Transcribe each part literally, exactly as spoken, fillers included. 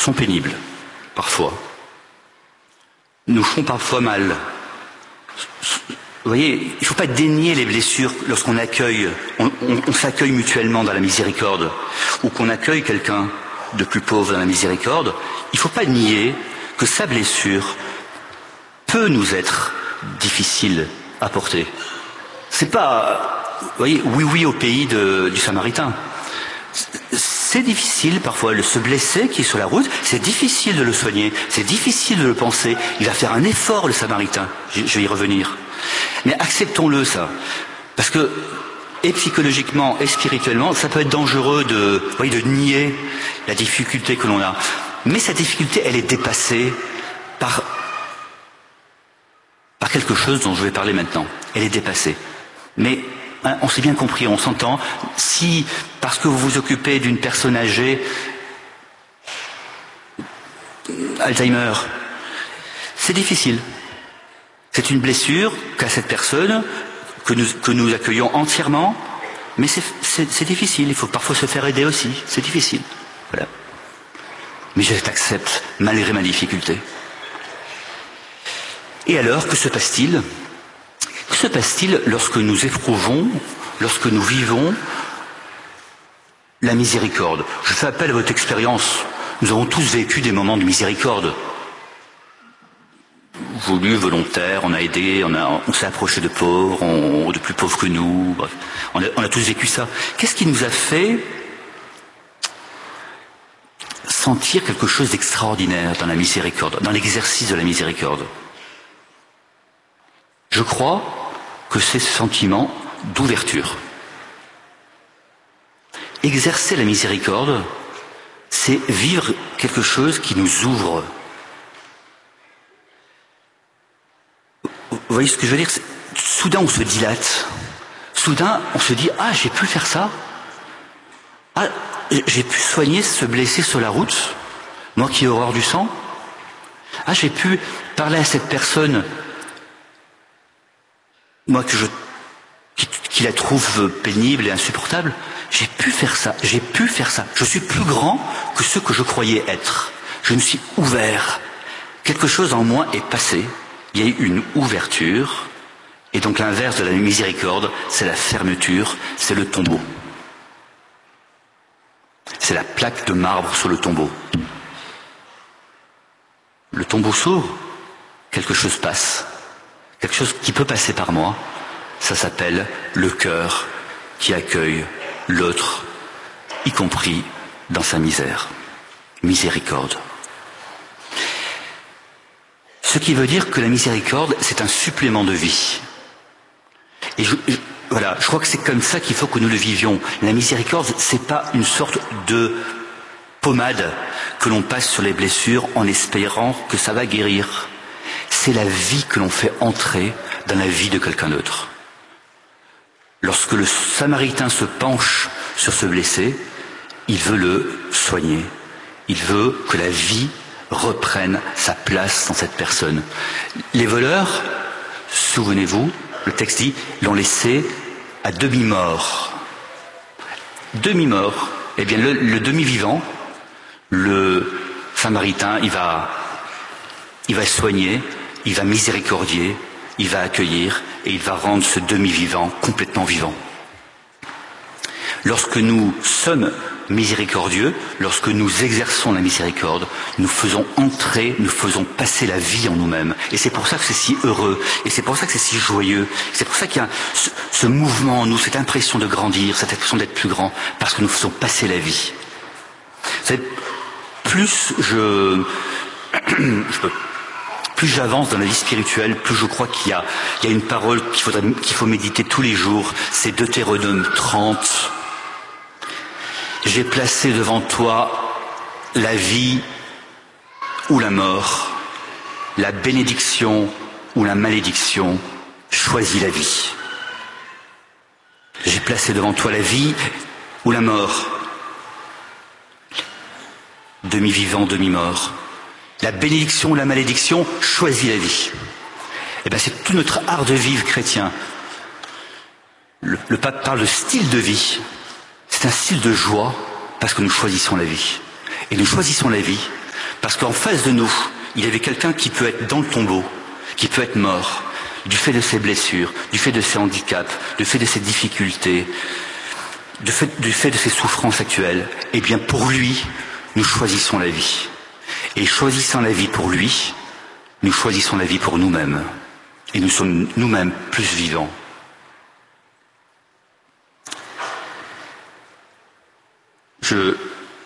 sont pénibles, parfois, nous font parfois mal. Vous voyez, il ne faut pas dénier les blessures lorsqu'on accueille, on, on, on s'accueille mutuellement dans la miséricorde, ou qu'on accueille quelqu'un de plus pauvre dans la miséricorde. Il ne faut pas nier que sa blessure peut nous être difficile à porter. C'est pas, vous voyez, oui oui au pays de, du Samaritain. C'est difficile parfois de se blesser qui est sur la route, c'est difficile de le soigner, c'est difficile de le penser. Il va faire un effort, le Samaritain. Je, je vais y revenir. Mais acceptons-le, ça. Parce que, et psychologiquement et spirituellement, ça peut être dangereux de, vous voyez, de nier la difficulté que l'on a. Mais cette difficulté, elle est dépassée par, par quelque chose dont je vais parler maintenant. Elle est dépassée. Mais hein, on s'est bien compris, on s'entend. Si, parce que vous vous occupez d'une personne âgée, Alzheimer, c'est difficile. C'est une blessure qu'a cette personne, que nous, que nous accueillons entièrement, mais c'est, c'est, c'est difficile. Il faut parfois se faire aider aussi. C'est difficile. Voilà. Mais je t'accepte malgré ma difficulté. Et alors, que se passe-t-il ? Que se passe-t-il lorsque nous éprouvons, lorsque nous vivons la miséricorde ? Je fais appel à votre expérience. Nous avons tous vécu des moments de miséricorde. Voulu, volontaire, on a aidé, on, a, on s'est approché de pauvres, on, de plus pauvres que nous, bref, on a, on a tous vécu ça. Qu'est-ce qui nous a fait sentir quelque chose d'extraordinaire dans la miséricorde, dans l'exercice de la miséricorde ? Je crois que c'est ce sentiment d'ouverture. Exercer la miséricorde, c'est vivre quelque chose qui nous ouvre. Vous voyez ce que je veux dire ? Soudain, on se dilate. Soudain, on se dit « Ah, j'ai pu faire ça. Ah, j'ai pu soigner ce blessé sur la route, moi qui ai horreur du sang. Ah, j'ai pu parler à cette personne, moi que je, qui, qui la trouve pénible et insupportable. J'ai pu faire ça, j'ai pu faire ça. Je suis plus grand que ce que je croyais être. Je me suis ouvert. Quelque chose en moi est passé. Il y a eu une ouverture, et donc l'inverse de la miséricorde, c'est la fermeture, c'est le tombeau. C'est la plaque de marbre sur le tombeau. Le tombeau s'ouvre, quelque chose passe, quelque chose qui peut passer par moi, ça s'appelle le cœur qui accueille l'autre, y compris dans sa misère. Miséricorde. Ce qui veut dire que la miséricorde, c'est un supplément de vie. Et je, je, voilà, je crois que c'est comme ça qu'il faut que nous le vivions. La miséricorde, c'est pas une sorte de pommade que l'on passe sur les blessures en espérant que ça va guérir. C'est la vie que l'on fait entrer dans la vie de quelqu'un d'autre. Lorsque le Samaritain se penche sur ce blessé, il veut le soigner. Il veut que la vie reprenne sa place dans cette personne. Les voleurs, souvenez-vous, le texte dit, l'ont laissé à demi-mort. Demi-mort. Eh bien, le, le demi-vivant, le Samaritain, il va, il va soigner, il va miséricordier, il va accueillir et il va rendre ce demi-vivant complètement vivant. Lorsque nous sommes miséricordieux, lorsque nous exerçons la miséricorde, nous faisons entrer, nous faisons passer la vie en nous-mêmes. Et c'est pour ça que c'est si heureux, et c'est pour ça que c'est si joyeux, c'est pour ça qu'il y a ce, ce mouvement en nous, cette impression de grandir, cette impression d'être plus grand, parce que nous faisons passer la vie. Vous savez, plus je, je peux, plus j'avance dans la vie spirituelle, plus je crois qu'il y a, il y a une parole qu'il faudrait, qu'il faut méditer tous les jours, c'est Deutéronome trente. J'ai placé devant toi la vie ou la mort, la bénédiction ou la malédiction, choisis la vie. J'ai placé devant toi la vie ou la mort, demi-vivant, demi-mort. La bénédiction ou la malédiction, choisis la vie. Eh bien, c'est tout notre art de vivre chrétien. Le, le pape parle de style de vie. C'est un style de joie parce que nous choisissons la vie. Et nous choisissons la vie Parce qu'en face de nous, il y avait quelqu'un qui peut être dans le tombeau, qui peut être mort, du fait de ses blessures, du fait de ses handicaps, du fait de ses difficultés, du fait, du fait de ses souffrances actuelles. Eh bien, pour lui, nous choisissons la vie. Et choisissant la vie pour lui, nous choisissons la vie pour nous-mêmes. Et nous sommes nous-mêmes plus vivants. Je...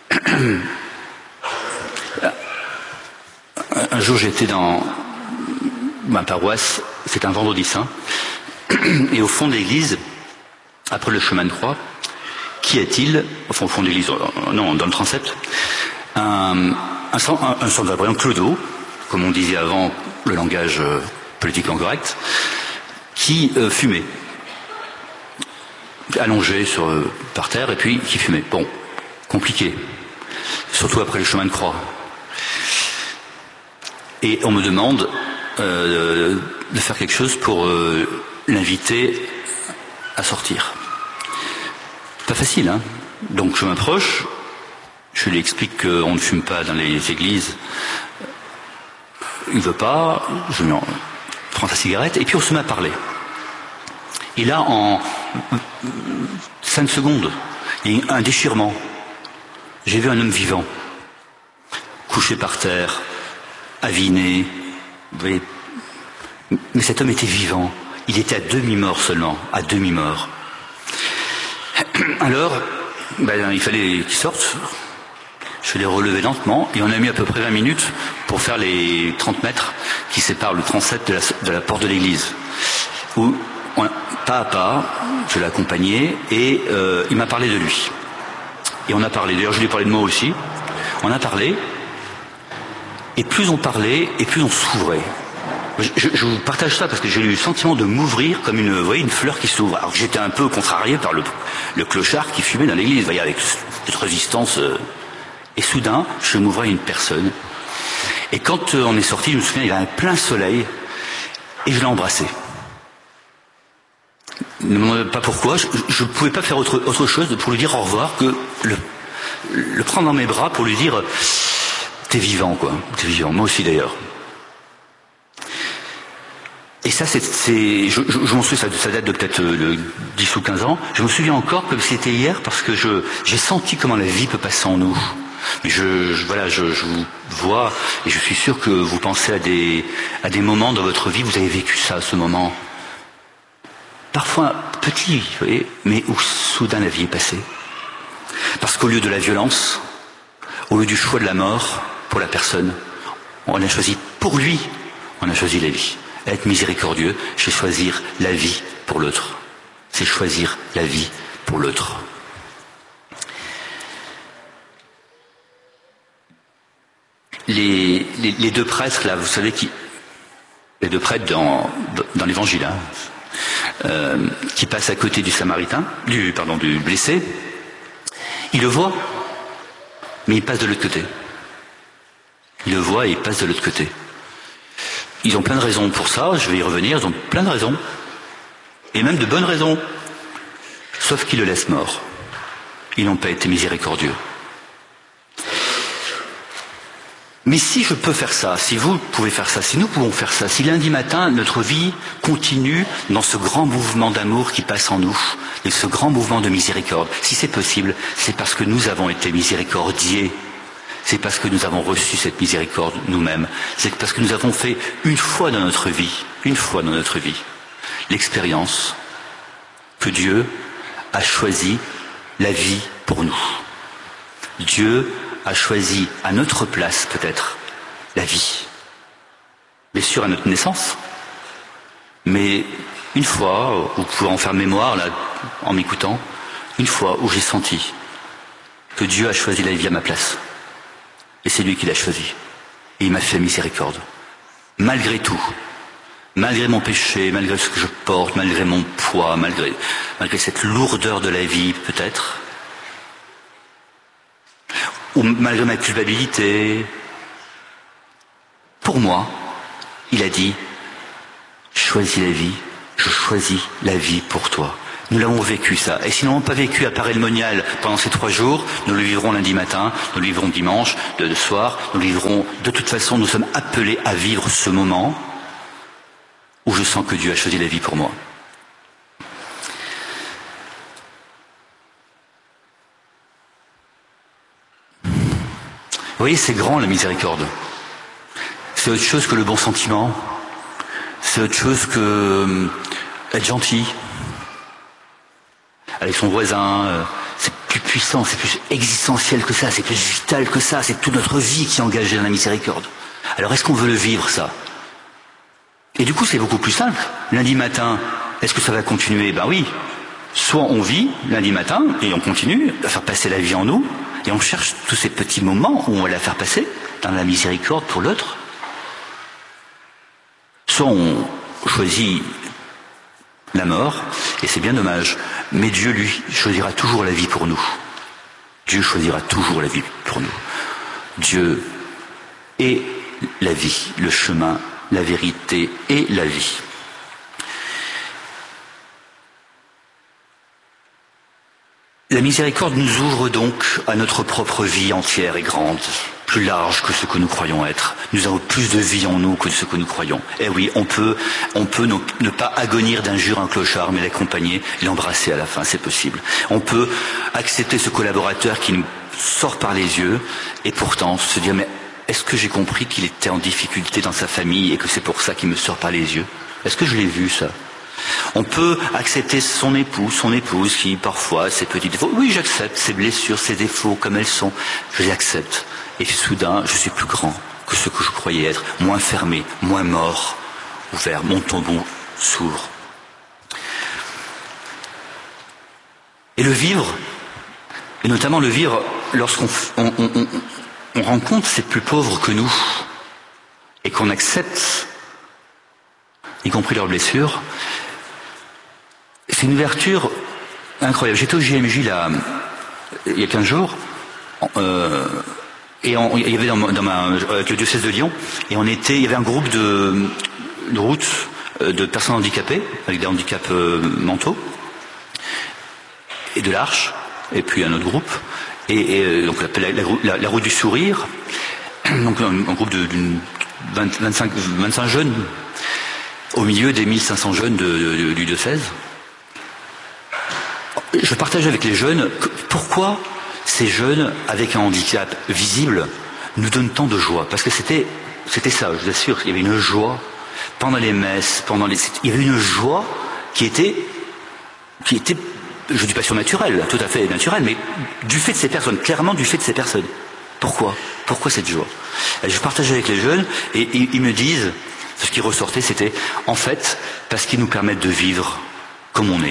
Un jour, j'étais dans ma paroisse, c'est un vendredi saint, et au fond de l'église, après le chemin de croix, qui est-il, enfin au fond de l'église, non, dans le transept, un, un, un, un sans-abri, un clodo, comme on disait avant le langage euh, politiquement correct, qui euh, fumait, allongé sur, euh, par terre, et puis qui fumait. Bon, compliqué, surtout après le chemin de croix. Et on me demande euh, de faire quelque chose pour euh, l'inviter à sortir. Pas facile, hein. Donc je m'approche, je lui explique qu'on ne fume pas dans les églises. Il veut pas, je lui prends sa cigarette, et puis on se met à parler. Et là, en cinq secondes, il y a un déchirement. J'ai vu un homme vivant, couché par terre, aviné, vous voyez. Mais cet homme était vivant. Il était à demi-mort seulement, à demi-mort. Alors, ben, il fallait qu'il sorte. Je l'ai relevé lentement, et on a mis à peu près vingt minutes pour faire les trente mètres qui séparent le transept de la, de la porte de l'église. Où, on, pas à pas, je l'ai accompagné, et euh, il m'a parlé de lui. Et on a parlé, d'ailleurs je lui ai parlé de moi aussi. On a parlé, et plus on parlait, et plus on s'ouvrait. Je, je, je vous partage ça parce que j'ai eu le sentiment de m'ouvrir comme une, vous voyez, une fleur qui s'ouvre. Alors que j'étais un peu contrarié par le, le clochard qui fumait dans l'église, vous voyez, avec cette résistance. Euh, et soudain, je m'ouvrais à une personne. Et quand euh, on est sorti, je me souviens, il y avait un plein soleil, et je l'ai embrassé. Ne me demandez pas pourquoi, je ne pouvais pas faire autre, autre chose pour lui dire au revoir que le, le prendre dans mes bras pour lui dire t'es vivant, quoi, t'es vivant, moi aussi d'ailleurs. Et ça, c'est, c'est je, je, je m'en souviens, ça, ça date de peut-être euh, dix ou quinze ans. Je me souviens encore comme si c'était hier parce que je, j'ai senti comment la vie peut passer en nous. Mais je, je voilà, je, je vous vois et je suis sûr que vous pensez à des, à des moments dans votre vie, vous avez vécu ça, ce moment. Parfois petit, vous voyez, mais où soudain la vie est passée. Parce qu'au lieu de la violence, au lieu du choix de la mort pour la personne, on a choisi pour lui, on a choisi la vie. Être miséricordieux, c'est choisir la vie pour l'autre. C'est choisir la vie pour l'autre. Les, les, les deux prêtres, là, vous savez qui, les deux prêtres dans, dans l'évangile, hein, euh, qui passent à côté du samaritain, du, pardon, du blessé, ils le voient, mais ils passent de l'autre côté. Ils le voient et ils passent de l'autre côté. Ils ont plein de raisons pour ça, je vais y revenir, ils ont plein de raisons. Et même de bonnes raisons. Sauf qu'ils le laissent mort. Ils n'ont pas été miséricordieux. Mais si je peux faire ça, si vous pouvez faire ça, si nous pouvons faire ça, si lundi matin notre vie continue dans ce grand mouvement d'amour qui passe en nous, et ce grand mouvement de miséricorde, si c'est possible, c'est parce que nous avons été miséricordiés. C'est parce que nous avons reçu cette miséricorde nous-mêmes. C'est parce que nous avons fait une fois dans notre vie, une fois dans notre vie, l'expérience que Dieu a choisi la vie pour nous. Dieu a choisi à notre place, peut-être, la vie. Bien sûr, à notre naissance. Mais une fois, vous pouvez en faire mémoire, là, en m'écoutant, une fois où j'ai senti que Dieu a choisi la vie à ma place. Et c'est lui qui l'a choisi. Et il m'a fait miséricorde. Malgré tout. Malgré mon péché, malgré ce que je porte, malgré mon poids, malgré, malgré cette lourdeur de la vie, peut-être. Ou malgré ma culpabilité. Pour moi, il a dit, choisis la vie, je choisis la vie pour toi. Nous l'avons vécu, ça. Et si nous n'avons pas vécu à Paray-le-Monial pendant ces trois jours, nous le vivrons lundi matin, nous le vivrons dimanche, de, de soir, nous le vivrons... De toute façon, nous sommes appelés à vivre ce moment où je sens que Dieu a choisi la vie pour moi. Vous voyez, c'est grand, la miséricorde. C'est autre chose que le bon sentiment. C'est autre chose que euh, être gentil avec son voisin. Euh, c'est plus puissant, c'est plus existentiel que ça, c'est plus vital que ça. C'est toute notre vie qui est engagée dans la miséricorde. Alors est-ce qu'on veut le vivre, ça? Et du coup, c'est beaucoup plus simple. Lundi matin, est-ce que ça va continuer? Ben oui. Soit on vit lundi matin et on continue à faire passer la vie en nous, et on cherche tous ces petits moments où on va la faire passer dans la miséricorde pour l'autre. Soit on choisit la mort, et c'est bien dommage. Mais Dieu, lui, choisira toujours la vie pour nous. Dieu choisira toujours la vie pour nous. Dieu est la vie, le chemin, la vérité et la vie. La miséricorde nous ouvre donc à notre propre vie entière et grande, plus large que ce que nous croyons être. Nous avons plus de vie en nous que ce que nous croyons. Et oui, on peut, on peut ne, ne pas agonir d'injures un clochard, mais l'accompagner, l'embrasser à la fin, c'est possible. On peut accepter ce collaborateur qui nous sort par les yeux, et pourtant se dire, mais est-ce que j'ai compris qu'il était en difficulté dans sa famille et que c'est pour ça qu'il me sort par les yeux? Est-ce que je l'ai vu, ça? On peut accepter son époux, son épouse qui parfois ses petits défauts. Oui, j'accepte ses blessures, ses défauts comme elles sont. Je les accepte. Et soudain, je suis plus grand que ce que je croyais être, moins fermé, moins mort, ouvert. Mon tombeau s'ouvre. Et le vivre, et notamment le vivre lorsqu'on on, on, on, on rencontre ces plus pauvres que nous et qu'on accepte, y compris leurs blessures. C'est une ouverture incroyable. J'étais au J M J là, il y a quinze jours, euh, et on, il y avait dans, dans ma, avec le diocèse de Lyon, et on était, il y avait un groupe de, de route de personnes handicapées, avec des handicaps euh, mentaux, et de l'Arche, et puis un autre groupe, et, et donc la, la, la, la route du sourire, donc un, un groupe de d'une vingt, vingt-cinq, vingt-cinq jeunes, au milieu des mille cinq cents jeunes de, de, du diocèse. Je partageais avec les jeunes pourquoi ces jeunes avec un handicap visible nous donnent tant de joie. Parce que c'était, c'était ça, je vous assure, il y avait une joie pendant les messes, pendant les, il y avait une joie qui était, qui était, je dis pas surnaturelle, tout à fait naturelle, mais du fait de ces personnes, clairement du fait de ces personnes. Pourquoi? Pourquoi cette joie? Et je partageais avec les jeunes et, et ils me disent, ce qui ressortait, c'était en fait parce qu'ils nous permettent de vivre comme on est.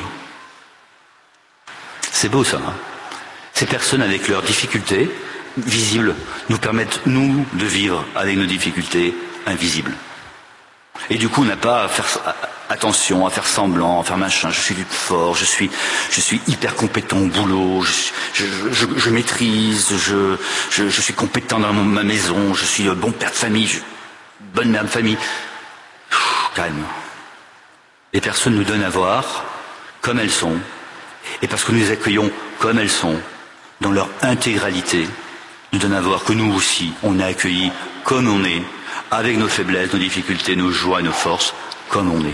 C'est beau ça. Hein, ces personnes avec leurs difficultés visibles nous permettent, nous, de vivre avec nos difficultés invisibles. Et du coup, on n'a pas à faire attention, à faire semblant, à faire machin. Je suis fort, je suis, je suis hyper compétent au boulot, je, je, je, je maîtrise, je, je, je suis compétent dans mon, ma maison, je suis bon père de famille, je, bonne mère de famille. Pff, calme. Les personnes nous donnent à voir comme elles sont. Et parce que nous les accueillons comme elles sont, dans leur intégralité, nous donnent à voir que nous aussi, on est accueillis comme on est, avec nos faiblesses, nos difficultés, nos joies et nos forces, comme on est.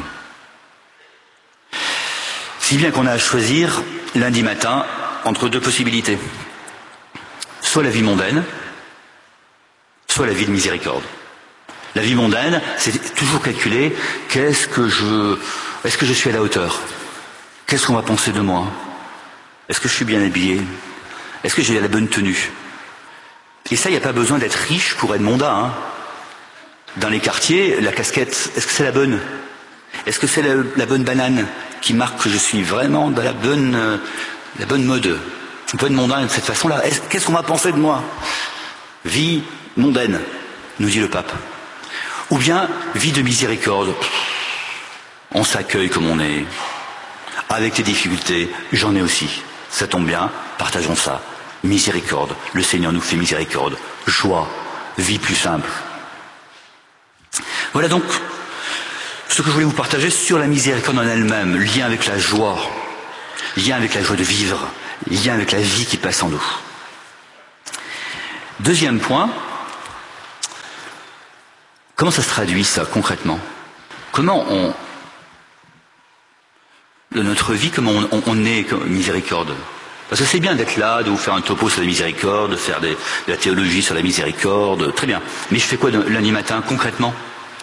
Si bien qu'on a à choisir, lundi matin, entre deux possibilités. Soit la vie mondaine, soit la vie de miséricorde. La vie mondaine, c'est toujours calculer, qu'est-ce que je, est-ce que je suis à la hauteur? Qu'est-ce qu'on va penser de moi? Est-ce que je suis bien habillé? Est-ce que j'ai la bonne tenue? Et ça, il n'y a pas besoin d'être riche pour être mondain. Hein. Dans les quartiers, la casquette, est-ce que c'est la bonne? Est-ce que c'est la, la bonne banane qui marque que je suis vraiment dans la bonne, euh, la bonne mode? On peut être mondain de cette façon-là. Qu'est-ce qu'on va penser de moi? Vie mondaine, nous dit le pape. Ou bien, vie de miséricorde. On s'accueille comme on est. Avec les difficultés, j'en ai aussi. Ça tombe bien, partageons ça. Miséricorde, le Seigneur nous fait miséricorde. Joie, vie plus simple. Voilà donc ce que je voulais vous partager sur la miséricorde en elle-même, lien avec la joie. lien avec la joie de vivre, lien avec la vie qui passe en nous. Deuxième point, comment ça se traduit ça concrètement? Comment on, de notre vie, comment on, on, on est miséricorde? Parce que c'est bien d'être là, de vous faire un topo sur la miséricorde, de faire des, de la théologie sur la miséricorde, très bien. Mais je fais quoi de, lundi matin concrètement?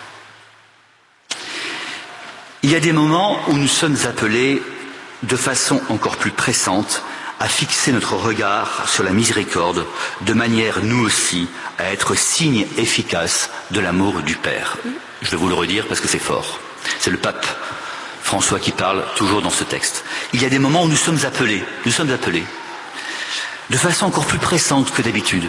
Il y a des moments où nous sommes appelés de façon encore plus pressante à fixer notre regard sur la miséricorde, de manière, nous aussi, à être signe efficace de l'amour du Père. Je vais vous le redire parce que c'est fort. C'est le pape François qui parle toujours dans ce texte. Il y a des moments où nous sommes appelés, nous sommes appelés, de façon encore plus pressante que d'habitude,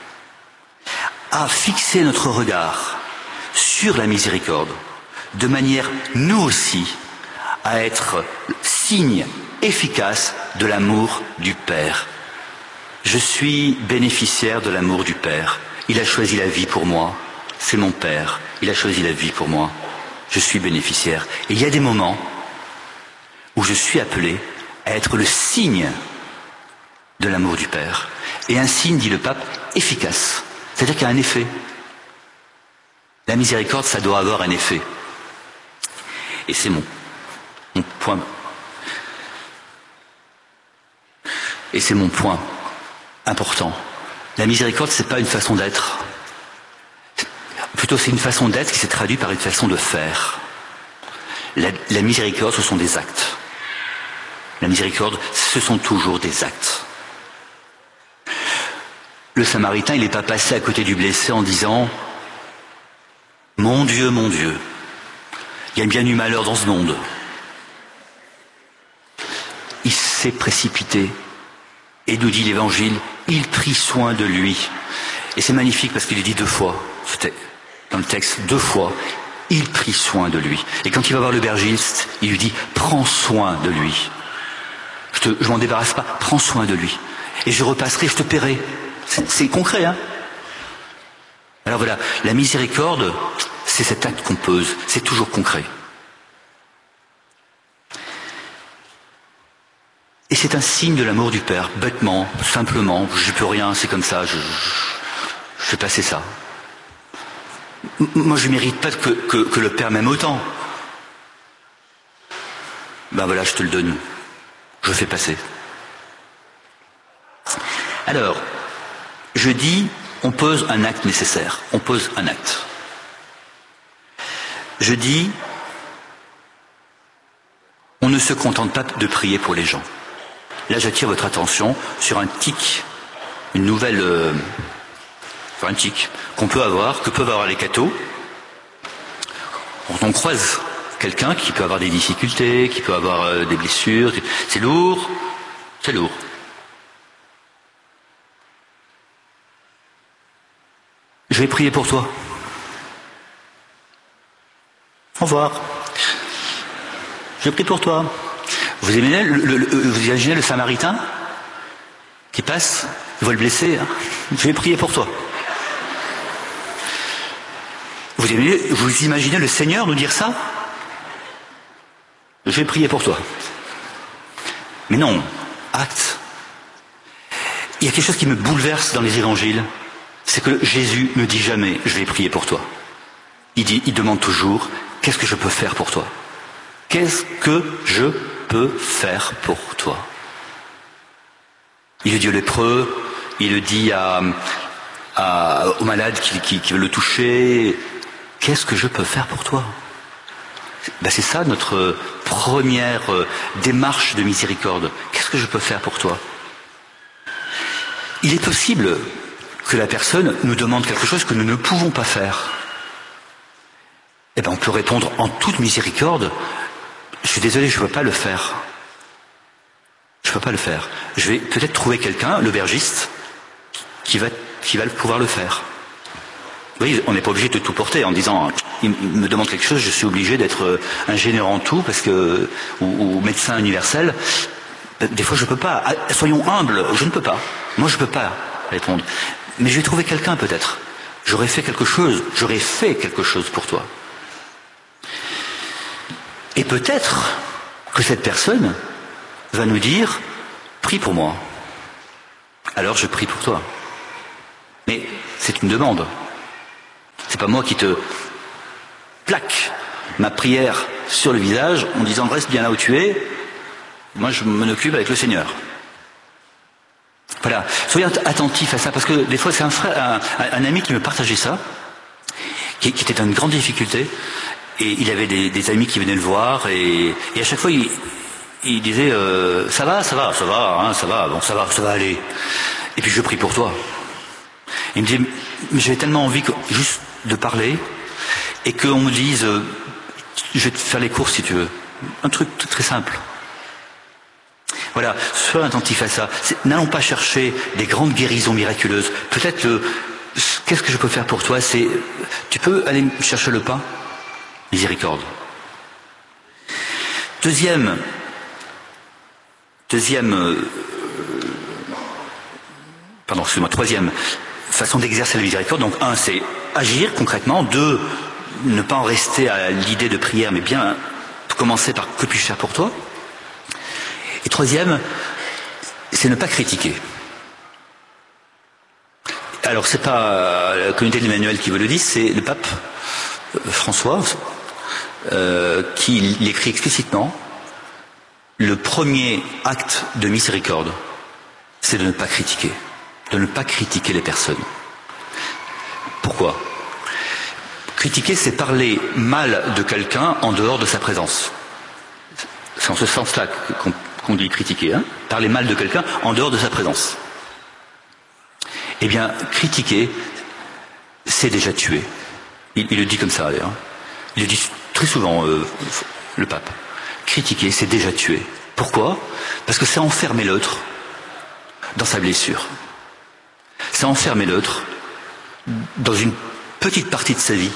à fixer notre regard sur la miséricorde, de manière, nous aussi, à être signe efficace de l'amour du Père. Je suis bénéficiaire de l'amour du Père. Il a choisi la vie pour moi. C'est mon Père. Il a choisi la vie pour moi. Je suis bénéficiaire. Et il y a des moments où je suis appelé à être le signe de l'amour du Père. Et un signe, dit le pape, efficace. C'est-à-dire qu'il y a un effet. La miséricorde, ça doit avoir un effet. Et c'est mon, mon point. Et c'est mon point important. La miséricorde, c'est pas une façon d'être. Plutôt, c'est une façon d'être qui s'est traduite par une façon de faire. La, la miséricorde, ce sont des actes. La miséricorde, ce sont toujours des actes. Le Samaritain, il n'est pas passé à côté du blessé en disant « Mon Dieu, mon Dieu, il y a bien du malheur dans ce monde. » Il s'est précipité. Et nous dit l'Évangile, il prit soin de lui. Et c'est magnifique parce qu'il est dit deux fois. C'était dans le texte, deux fois. Il prit soin de lui. Et quand il va voir l'aubergiste, il lui dit, prends soin de lui. Je te, je m'en débarrasse pas, prends soin de lui. Et je repasserai, je te paierai. C'est, c'est concret, hein. Alors voilà, la miséricorde, c'est cet acte qu'on pose. C'est toujours concret. Et c'est un signe de l'amour du Père, bêtement, simplement, je peux rien, c'est comme ça, je, je, je fais passer ça. M- moi je ne mérite pas que, que, que le Père m'aime autant. Ben voilà, je te le donne, je fais passer. Alors, je dis, on pose un acte nécessaire, on pose un acte. Je dis, on ne se contente pas de prier pour les gens. Là, j'attire votre attention sur un tic, une nouvelle, euh, sur un tic qu'on peut avoir, que peuvent avoir les cathos. Quand on croise quelqu'un qui peut avoir des difficultés, qui peut avoir euh, des blessures, c'est lourd, c'est lourd. Je vais prier pour toi. Au revoir. Je prie pour toi. Vous imaginez le, le, le, vous imaginez le Samaritain qui passe, il voit le blessé, hein. Je vais prier pour toi. Vous imaginez, vous imaginez le Seigneur nous dire ça? Je vais prier pour toi. Mais non, acte. Il y a quelque chose qui me bouleverse dans les évangiles, c'est que Jésus ne dit jamais « je vais prier pour toi ». Il dit, il demande toujours « qu'est-ce que je peux faire pour toi ?» Qu'est-ce que je peux faire pour toi? Il le dit au lépreux, il le dit à, à, au malade qui, qui, qui veut le toucher. Qu'est-ce que je peux faire pour toi? Ben c'est ça notre première démarche de miséricorde. Qu'est-ce que je peux faire pour toi? Il est possible que la personne nous demande quelque chose que nous ne pouvons pas faire. Eh ben on peut répondre en toute miséricorde. Je suis désolé, je ne peux pas le faire. Je ne peux pas le faire. Je vais peut-être trouver quelqu'un, l'aubergiste, qui va, qui va pouvoir le faire. Vous voyez, on n'est pas obligé de tout porter en disant, il me demande quelque chose, je suis obligé d'être ingénieur en tout, parce que, ou, ou médecin universel. Des fois, je ne peux pas. Soyons humbles, je ne peux pas. Moi, je ne peux pas répondre. Mais je vais trouver quelqu'un peut-être. J'aurais fait quelque chose, j'aurais fait quelque chose pour toi. Et peut-être que cette personne va nous dire « Prie pour moi ». Alors je prie pour toi. Mais c'est une demande. C'est pas moi qui te plaque ma prière sur le visage en disant « Reste bien là où tu es, moi je m'en occupe avec le Seigneur ». Voilà, soyez attentifs à ça, parce que des fois c'est un frère, un, un ami qui me partageait ça, qui, qui était dans une grande difficulté, et il avait des, des amis qui venaient le voir, et, et à chaque fois il, il disait euh, ça va, ça va, ça va, hein, ça va, bon ça va, ça va aller. Et puis je prie pour toi. Il me disait, mais j'avais tellement envie que, juste de parler, et qu'on me dise, euh, je vais te faire les courses si tu veux. Un truc très simple. Voilà, sois attentif à ça. N'allons pas chercher des grandes guérisons miraculeuses. Peut-être le qu'est-ce que je peux faire pour toi, c'est tu peux aller chercher le pain, miséricorde. Deuxième, deuxième, euh, pardon, excusez-moi, troisième façon d'exercer la miséricorde. Donc un, c'est agir concrètement. Deux, ne pas en rester à l'idée de prière, mais bien commencer par que puis-je faire pour toi. Et troisième, c'est ne pas critiquer. Alors c'est pas la communauté de l'Emmanuel qui vous le dit, c'est le pape François euh, qui l'écrit explicitement. Le premier acte de miséricorde, c'est de ne pas critiquer, de ne pas critiquer les personnes. Pourquoi ? Critiquer, c'est parler mal de quelqu'un en dehors de sa présence. C'est en ce sens-là qu'on qu'on dit critiquer, hein, parler mal de quelqu'un en dehors de sa présence. Eh bien, critiquer, c'est déjà tuer. Il, il le dit comme ça, d'ailleurs. Il le dit très souvent, euh, le pape. Critiquer, c'est déjà tuer. Pourquoi ? Parce que c'est enfermer l'autre dans sa blessure. C'est enfermer l'autre dans une petite partie de sa vie.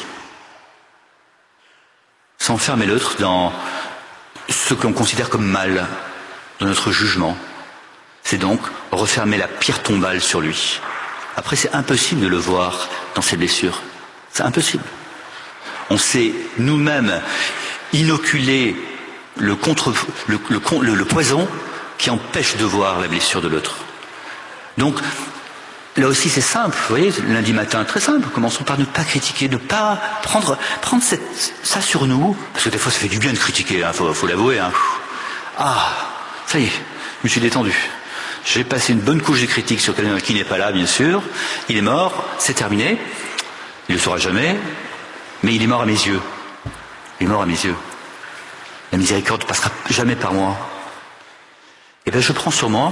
C'est enfermer l'autre dans ce qu'on considère comme mal, dans notre jugement. C'est donc refermer la pire tombale sur lui. Après, c'est impossible de le voir dans ses blessures. C'est impossible. On s'est nous-mêmes inoculé le, contre, le, le, le, le poison qui empêche de voir la blessure de l'autre. Donc, là aussi, c'est simple. Vous voyez, lundi matin, très simple. Commençons par ne pas critiquer, ne pas prendre, prendre cette, ça sur nous. Parce que des fois, ça fait du bien de critiquer, hein, faut, faut l'avouer. Hein. Ah, ça y est, je me suis détendu. J'ai passé une bonne couche de critique sur quelqu'un qui n'est pas là, bien sûr. Il est mort, c'est terminé. Il ne le saura jamais, mais il est mort à mes yeux. Il est mort à mes yeux. La miséricorde ne passera jamais par moi. Et bien, je prends sur moi,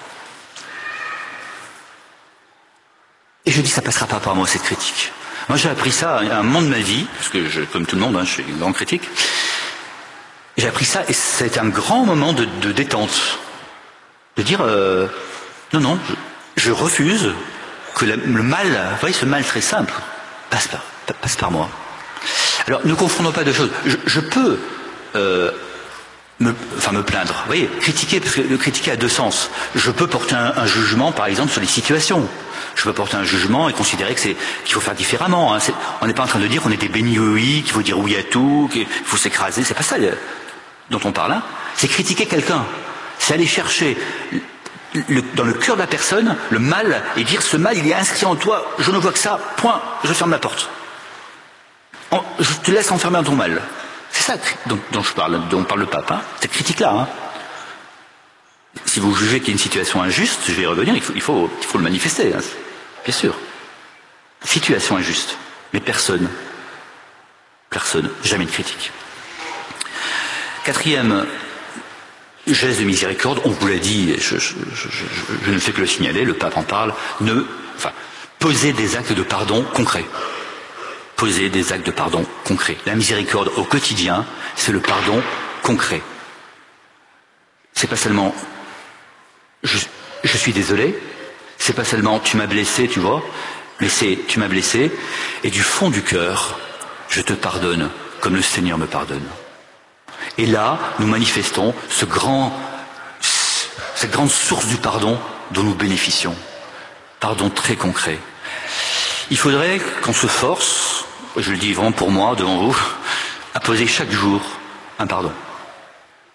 et je dis, ça ne passera pas par moi, cette critique. Moi, j'ai appris ça à un moment de ma vie, parce que, je, comme tout le monde, hein, je suis une grande critique. J'ai appris ça, et c'est un grand moment de, de détente. De dire, euh, non, non, je, je refuse que la, le mal, vous voyez, ce mal très simple, passe par, passe par moi. Alors, ne confondons pas deux choses. Je, je peux euh, me, enfin, me plaindre. Vous voyez, critiquer, parce que le critiquer a deux sens. Je peux porter un, un jugement, par exemple, sur les situations. Je peux porter un jugement et considérer que c'est, qu'il faut faire différemment. Hein. C'est, on n'est pas en train de dire qu'on est des bénis oui, qu'il faut dire oui à tout, qu'il faut s'écraser. C'est pas ça dont on parle. Hein. C'est critiquer quelqu'un. C'est aller chercher le, dans le cœur de la personne le mal et dire ce mal il est inscrit en toi, je ne vois que ça, point, je ferme la porte. En, je te laisse enfermer dans ton mal. C'est ça dont, dont je parle, dont parle le pape, hein, cette critique-là. Hein. Si vous jugez qu'il y a une situation injuste, je vais y revenir, il faut, il faut, il faut le manifester, hein, bien sûr. Situation injuste, mais personne, personne, jamais de critique. Quatrième geste de miséricorde, on vous l'a dit, je, je, je, je, je ne fais que le signaler, le pape en parle, ne, enfin, poser des actes de pardon concrets. Poser des actes de pardon concrets. La miséricorde au quotidien, c'est le pardon concret. C'est pas seulement je, je suis désolé, c'est pas seulement tu m'as blessé, tu vois, mais c'est tu m'as blessé, et du fond du cœur, je te pardonne comme le Seigneur me pardonne. Et là, nous manifestons ce grand, cette grande source du pardon dont nous bénéficions. Pardon très concret. Il faudrait qu'on se force, je le dis vraiment pour moi, devant vous, à poser chaque jour un pardon.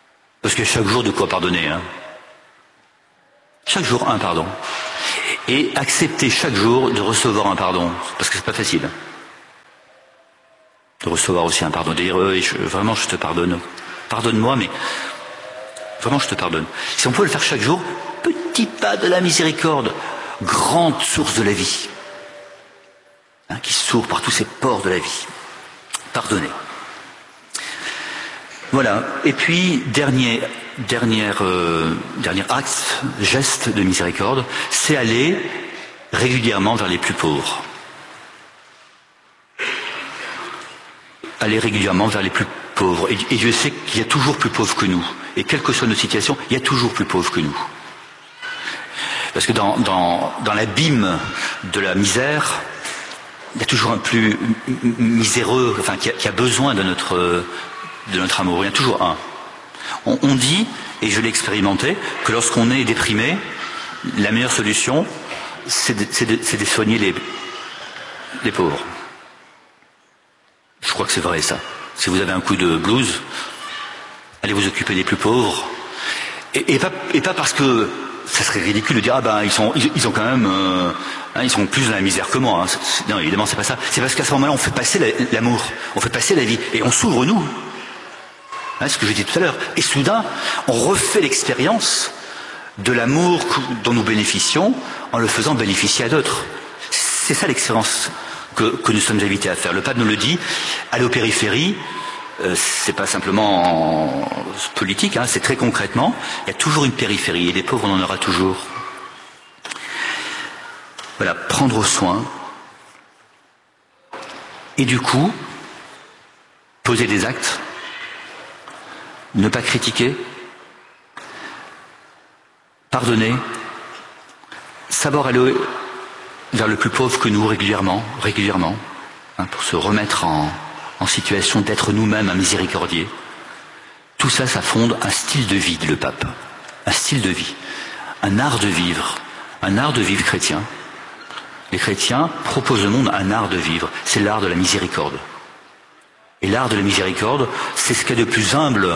Parce qu'il y a chaque jour de quoi pardonner. Hein. Chaque jour un pardon. Et accepter chaque jour de recevoir un pardon. Parce que c'est pas facile. De recevoir aussi un pardon. De dire, euh, je, vraiment je te pardonne. Pardonne-moi, mais vraiment je te pardonne. Si on peut le faire chaque jour, petit pas de la miséricorde, grande source de la vie. Hein, qui s'ouvre par tous ces pores de la vie. Pardonner. Voilà. Et puis, dernier, dernière, euh, dernier acte, geste de miséricorde, c'est aller régulièrement vers les plus pauvres. Aller régulièrement vers les plus pauvres. Et, et Dieu sait qu'il y a toujours plus pauvres que nous. Et quelle que soit notre situation, il y a toujours plus pauvres que nous. Parce que dans, dans, dans l'abîme de la misère, il y a toujours un plus miséreux, enfin, qui a, qui a besoin de notre... de notre amour, il y en a toujours un. On, on dit, et je l'ai expérimenté, que lorsqu'on est déprimé, la meilleure solution, c'est de, c'est de, c'est de soigner les, les pauvres. Je crois que c'est vrai ça. Si vous avez un coup de blues, allez vous occuper des plus pauvres. Et, et, pas, et pas parce que ça serait ridicule de dire ah ben ils sont ils, ils ont quand même euh, hein, ils sont plus dans la misère que moi. Hein. C'est, c'est, non évidemment c'est pas ça. C'est parce qu'à ce moment-là on fait passer la, l'amour, on fait passer la vie et on s'ouvre nous. Hein, ce que j'ai dit tout à l'heure. Et soudain, on refait l'expérience de l'amour dont nous bénéficions en le faisant bénéficier à d'autres. C'est ça l'expérience que, que nous sommes invités à faire. Le pape nous le dit, aller aux périphéries, euh, c'est pas simplement politique, hein, c'est très concrètement, il y a toujours une périphérie, et des pauvres on en aura toujours. Voilà, prendre soin, et du coup, poser des actes, ne pas critiquer, pardonner, savoir aller vers le plus pauvre que nous régulièrement, régulièrement, hein, pour se remettre en, en situation d'être nous-mêmes un miséricordier. Tout ça, ça fonde un style de vie, dit le pape. Un style de vie. Un art de vivre. Un art de vivre chrétien. Les chrétiens proposent au monde un art de vivre. C'est l'art de la miséricorde. Et l'art de la miséricorde, c'est ce qu'il y a de plus humble.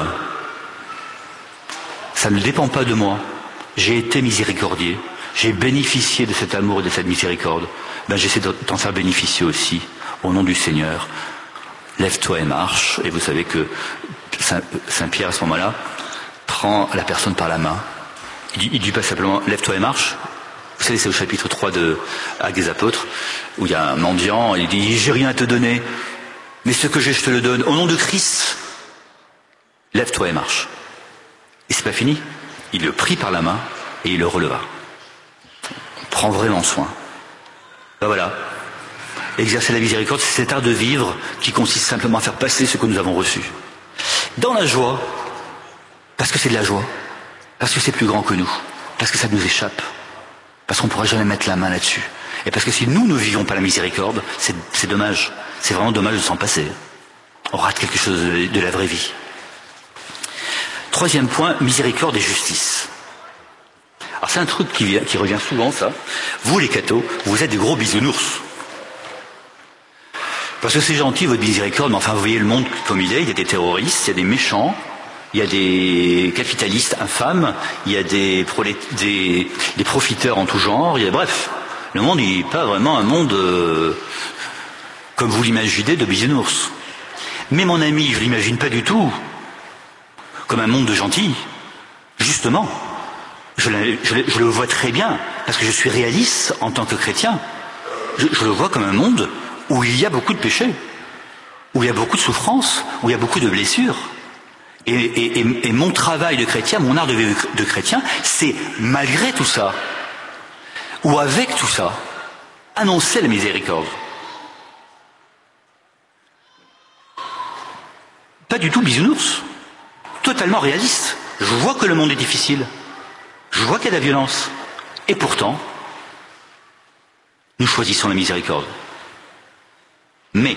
Ça ne dépend pas de moi. J'ai été miséricordier. J'ai bénéficié de cet amour et de cette miséricorde. Ben, j'essaie d'en faire bénéficier aussi, au nom du Seigneur. Lève-toi et marche. Et vous savez que Saint, Saint Pierre, à ce moment-là, prend la personne par la main. Il ne dit pas simplement « lève-toi et marche ». Vous savez, c'est au chapitre trois de Actes des Apôtres, où il y a un mendiant, il dit « j'ai rien à te donner, mais ce que j'ai, je te le donne. Au nom de Christ, lève-toi et marche ». Et c'est pas fini. Il le prit par la main et il le releva. On prend vraiment soin. Ben voilà. Exercer la miséricorde, c'est cet art de vivre qui consiste simplement à faire passer ce que nous avons reçu. Dans la joie, parce que c'est de la joie, parce que c'est plus grand que nous, parce que ça nous échappe, parce qu'on ne pourra jamais mettre la main là-dessus. Et parce que si nous ne vivions pas la miséricorde, c'est, c'est dommage. C'est vraiment dommage de s'en passer. On rate quelque chose de, de la vraie vie. Troisième point, miséricorde et justice. Alors c'est un truc qui, qui revient souvent, ça. Vous, les cathos, vous êtes des gros bisounours. Parce que c'est gentil, votre miséricorde, mais enfin, vous voyez le monde comme il est. Il y a des terroristes, il y a des méchants, il y a des capitalistes infâmes, il y a des, prolé- des, des profiteurs en tout genre. Il y a, bref, le monde n'est pas vraiment un monde euh, comme vous l'imaginez de bisounours. Mais mon ami, je l'imagine pas du tout comme un monde de gentils. Justement, je le, je, le, je le vois très bien, parce que je suis réaliste en tant que chrétien. Je, je le vois comme un monde où il y a beaucoup de péchés, où il y a beaucoup de souffrances, où il y a beaucoup de blessures. Et, et, et, et mon travail de chrétien, mon art de, de chrétien, c'est malgré tout ça, ou avec tout ça, annoncer la miséricorde. Pas du tout bisounours. Totalement réaliste. Je vois que le monde est difficile. Je vois qu'il y a de la violence. Et pourtant, nous choisissons la miséricorde. Mais,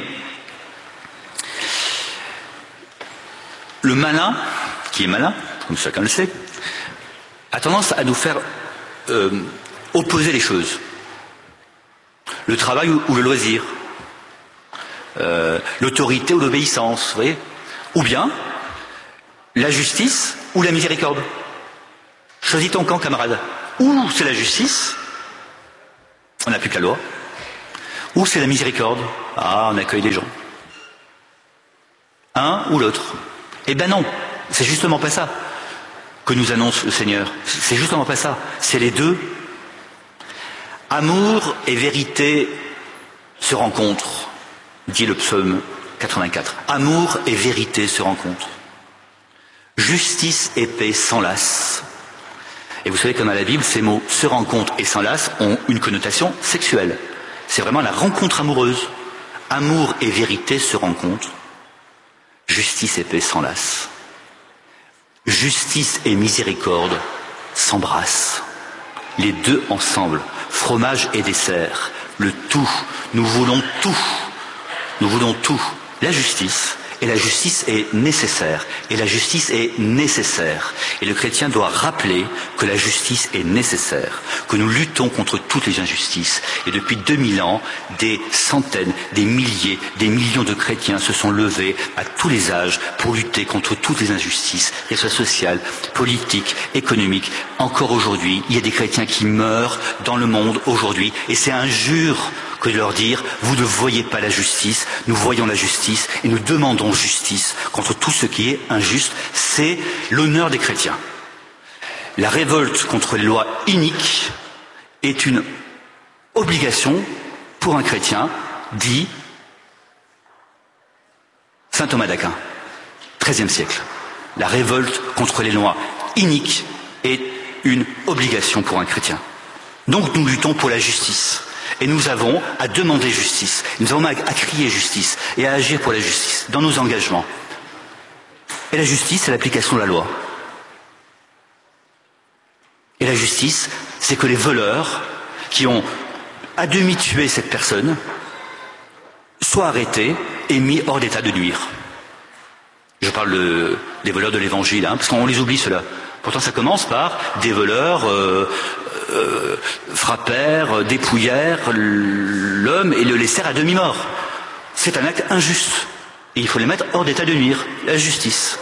le malin, qui est malin, comme chacun le sait, a tendance à nous faire euh, opposer les choses. Le travail ou, ou le loisir. Euh, l'autorité ou l'obéissance, vous voyez ? Ou bien, La justice ou la miséricorde? Choisis ton camp, camarade. Ou c'est la justice, on n'a plus que la loi, ou c'est la miséricorde, ah, on accueille les gens. Un ou l'autre. Eh ben non, c'est justement pas ça que nous annonce le Seigneur. C'est justement pas ça. C'est les deux. Amour et vérité se rencontrent, dit le psaume quatre-vingt-quatre. Amour et vérité se rencontrent. Justice et paix s'enlacent. Et vous savez que dans la Bible, ces mots se rencontrent et s'enlacent ont une connotation sexuelle. C'est vraiment la rencontre amoureuse. Amour et vérité se rencontrent. Justice et paix s'enlacent. Justice et miséricorde s'embrassent. Les deux ensemble. Fromage et dessert. Le tout. Nous voulons tout. Nous voulons tout. La justice. Et la justice est nécessaire. Et la justice est nécessaire. Et le chrétien doit rappeler que la justice est nécessaire. Que nous luttons contre toutes les injustices. Et depuis deux mille ans, des centaines, des milliers, des millions de chrétiens se sont levés à tous les âges pour lutter contre toutes les injustices, qu'elles soient sociales, politiques, économiques. Encore aujourd'hui, il y a des chrétiens qui meurent dans le monde aujourd'hui. Et c'est injure que de leur dire, vous ne voyez pas la justice, nous voyons la justice et nous demandons justice contre tout ce qui est injuste. C'est l'honneur des chrétiens. La révolte contre les lois iniques est une obligation pour un chrétien, dit saint Thomas d'Aquin, treizième siècle. La révolte contre les lois iniques est une obligation pour un chrétien. Donc nous luttons pour la justice. Et nous avons à demander justice, nous avons à, à crier justice et à agir pour la justice dans nos engagements. Et la justice, c'est l'application de la loi. Et la justice, c'est que les voleurs qui ont à demi tué cette personne soient arrêtés et mis hors d'état de nuire. Je parle de, des voleurs de l'évangile, hein, parce qu'on les oublie ceux-là. Pourtant ça commence par des voleurs euh, euh, frappèrent, dépouillèrent l'homme et le laissèrent à demi-mort. C'est un acte injuste. Et il faut les mettre hors d'état de nuire. La justice.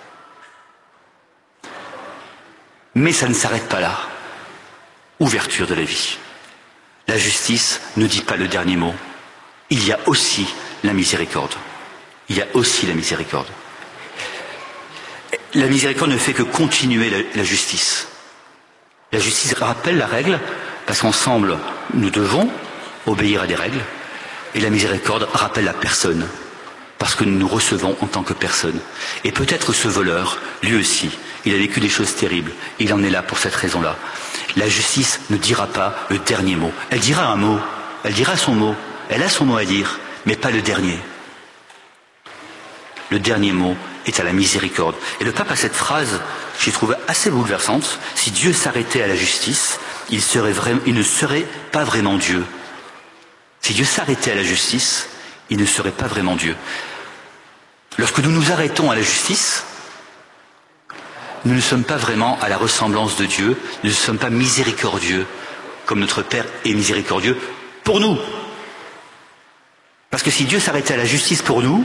Mais ça ne s'arrête pas là. Ouverture de la vie. La justice ne dit pas le dernier mot. Il y a aussi la miséricorde. Il y a aussi la miséricorde. La miséricorde ne fait que continuer la, la justice. La justice rappelle la règle, parce qu'ensemble, nous devons obéir à des règles, et la miséricorde rappelle la personne, parce que nous nous recevons en tant que personne. Et peut-être ce voleur, lui aussi, il a vécu des choses terribles, il en est là pour cette raison-là. La justice ne dira pas le dernier mot. Elle dira un mot, elle dira son mot, elle a son mot à dire, mais pas le dernier. Le dernier mot est à la miséricorde. Et le pape a cette phrase, que j'ai trouvée assez bouleversante. Si Dieu s'arrêtait à la justice, il, serait vraiment, il ne serait pas vraiment Dieu. Si Dieu s'arrêtait à la justice, il ne serait pas vraiment Dieu. Lorsque nous nous arrêtons à la justice, nous ne sommes pas vraiment à la ressemblance de Dieu, nous ne sommes pas miséricordieux, comme notre Père est miséricordieux pour nous. Parce que si Dieu s'arrêtait à la justice pour nous,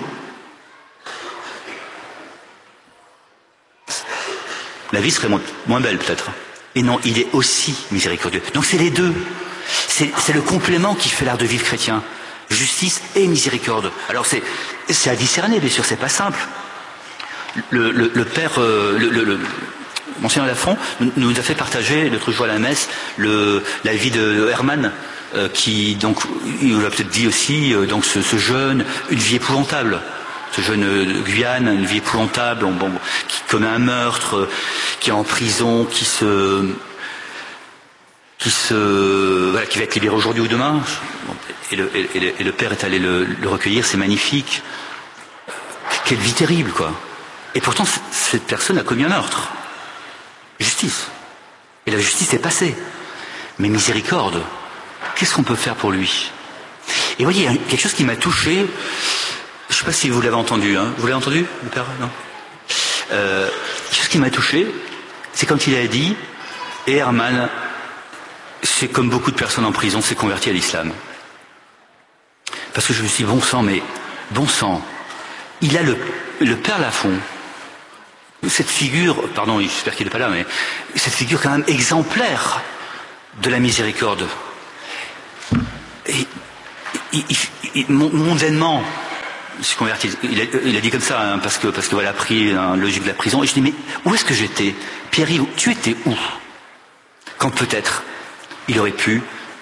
la vie serait moins belle peut-être. Et non, il est aussi miséricordieux. Donc c'est les deux. C'est, c'est le complément qui fait l'art de vivre chrétien. Justice et miséricorde. Alors c'est, c'est à discerner, bien sûr, c'est pas simple. Le, le, le père, euh, le, le, le, Monseigneur Lafont nous a fait partager l'autre jour à la messe le, la vie de Herman, euh, qui donc, il l'a peut-être dit aussi, euh, donc ce, ce jeune, une vie épouvantable. Ce jeune de Guyane, une vie épouvantable, bon, qui commet un meurtre, qui est en prison, qui se, qui se, voilà, qui va être libéré aujourd'hui ou demain. Et le, et le, et le père est allé le, le recueillir, c'est magnifique. Quelle vie terrible, quoi. Et pourtant, cette personne a commis un meurtre. Justice. Et la justice est passée. Mais miséricorde, qu'est-ce qu'on peut faire pour lui? Et vous voyez, il y a quelque chose qui m'a touché. Je ne sais pas si vous l'avez entendu, hein. Vous l'avez entendu, le père? Non. Euh, ce qui m'a touché, c'est quand il a dit, et Herman, c'est comme beaucoup de personnes en prison, s'est converti à l'islam. Parce que je me suis dit, bon sang, mais bon sang, il a le, le père Lafont, cette figure, pardon, j'espère qu'il n'est pas là, mais cette figure quand même exemplaire de la miséricorde. Et, il, il, il, mondainement, je suis converti, il a, il a dit comme ça, hein, parce que parce que voilà, pris un logique de la prison, et je dis, mais où est-ce que j'étais? Pierre-Yves, tu étais où? Quand peut-être il aurait pu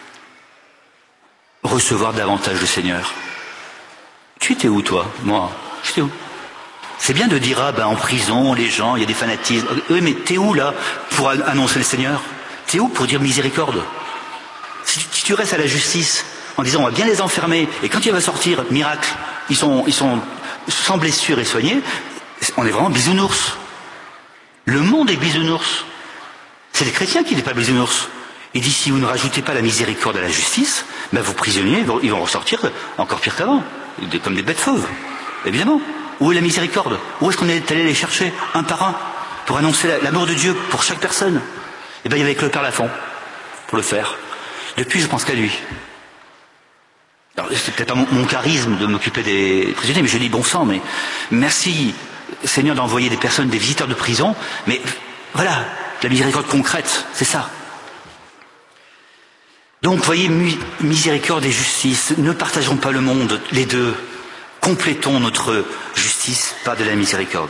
recevoir davantage le Seigneur. Tu étais où, toi? Moi, j'étais où? C'est bien de dire, ah ben en prison, les gens, il y a des fanatismes. Oui, mais t'es où là pour annoncer le Seigneur? T'es où pour dire miséricorde? Si tu, si tu restes à la justice en disant on va bien les enfermer, et quand il va sortir, miracle, ils sont, ils sont sans blessure et soignés, on est vraiment bisounours. Le monde est bisounours. C'est les chrétiens qui n'est pas bisounours. Il dit, si vous ne rajoutez pas la miséricorde à la justice, ben vos prisonniers, ils vont ressortir encore pire qu'avant, comme des bêtes fauves, évidemment. Où est la miséricorde? Où est-ce qu'on est allé les chercher, un par un, pour annoncer l'amour de Dieu pour chaque personne? Eh bien, il y avait que le Père Lafont pour le faire. Depuis, je pense qu'à lui. Alors, c'est peut-être pas mon, mon charisme de m'occuper des prisonniers, mais je dis bon sang, mais merci, Seigneur, d'envoyer des personnes, des visiteurs de prison, mais voilà, la miséricorde concrète, c'est ça. Donc, vous voyez, miséricorde et justice, ne partageons pas le monde, les deux. Complétons notre justice par de la miséricorde.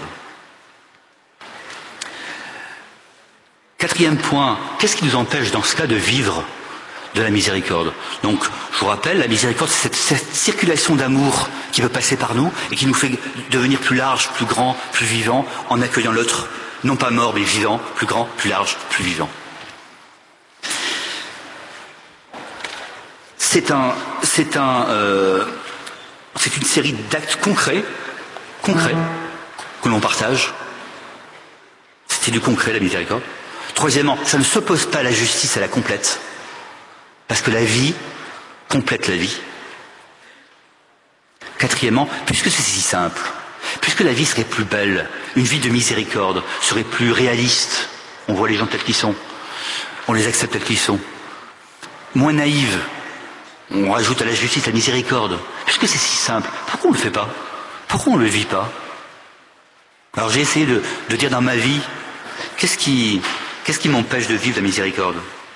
Quatrième point, qu'est-ce qui nous empêche dans ce cas de vivre de la miséricorde? Donc, je vous rappelle, la miséricorde, c'est cette, cette circulation d'amour qui peut passer par nous et qui nous fait devenir plus large, plus grand, plus vivant, en accueillant l'autre, non pas mort, mais vivant, plus grand, plus large, plus vivant. C'est un, c'est un, euh, c'est une série d'actes concrets, concrets, que l'on partage. C'est du concret, la miséricorde. Troisièmement, ça ne s'oppose pas à la justice, à la complète. Parce que la vie complète la vie. Quatrièmement, puisque c'est si simple, puisque la vie serait plus belle, une vie de miséricorde serait plus réaliste, on voit les gens tels qu'ils sont, on les accepte tels qu'ils sont, moins naïve, on rajoute à la justice la miséricorde. Puisque c'est si simple, pourquoi on ne le fait pas? Pourquoi on ne le vit pas? Alors j'ai essayé de, de dire dans ma vie, qu'est-ce qui, qu'est-ce qui m'empêche de vivre la miséricorde?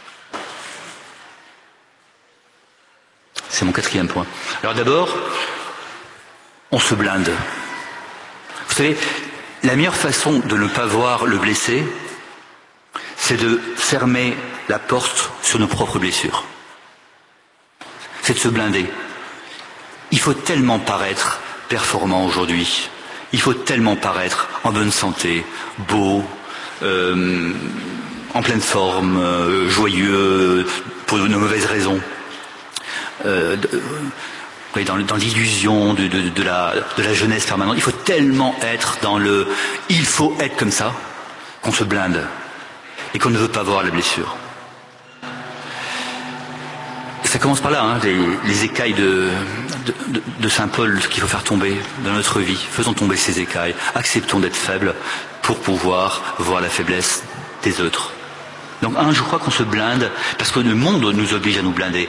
C'est mon quatrième point. Alors d'abord, on se blinde. Vous savez, la meilleure façon de ne pas voir le blessé, c'est de fermer la porte sur nos propres blessures. C'est de se blinder. Il faut tellement paraître performant aujourd'hui. Il faut tellement paraître en bonne santé, beau, euh, en pleine forme, euh, joyeux, pour de mauvaises raisons. Euh, de, euh, dans, dans l'illusion de, de, de, la, de la jeunesse permanente. Il faut tellement être dans le « il faut être comme ça » qu'on se blinde et qu'on ne veut pas voir la blessure. Ça commence par là, hein, les, les écailles de, de, de, de Saint Paul qu'il faut faire tomber dans notre vie. Faisons tomber ces écailles. Acceptons d'être faibles pour pouvoir voir la faiblesse des autres. Donc, un, je crois qu'on se blinde parce que le monde nous oblige à nous blinder.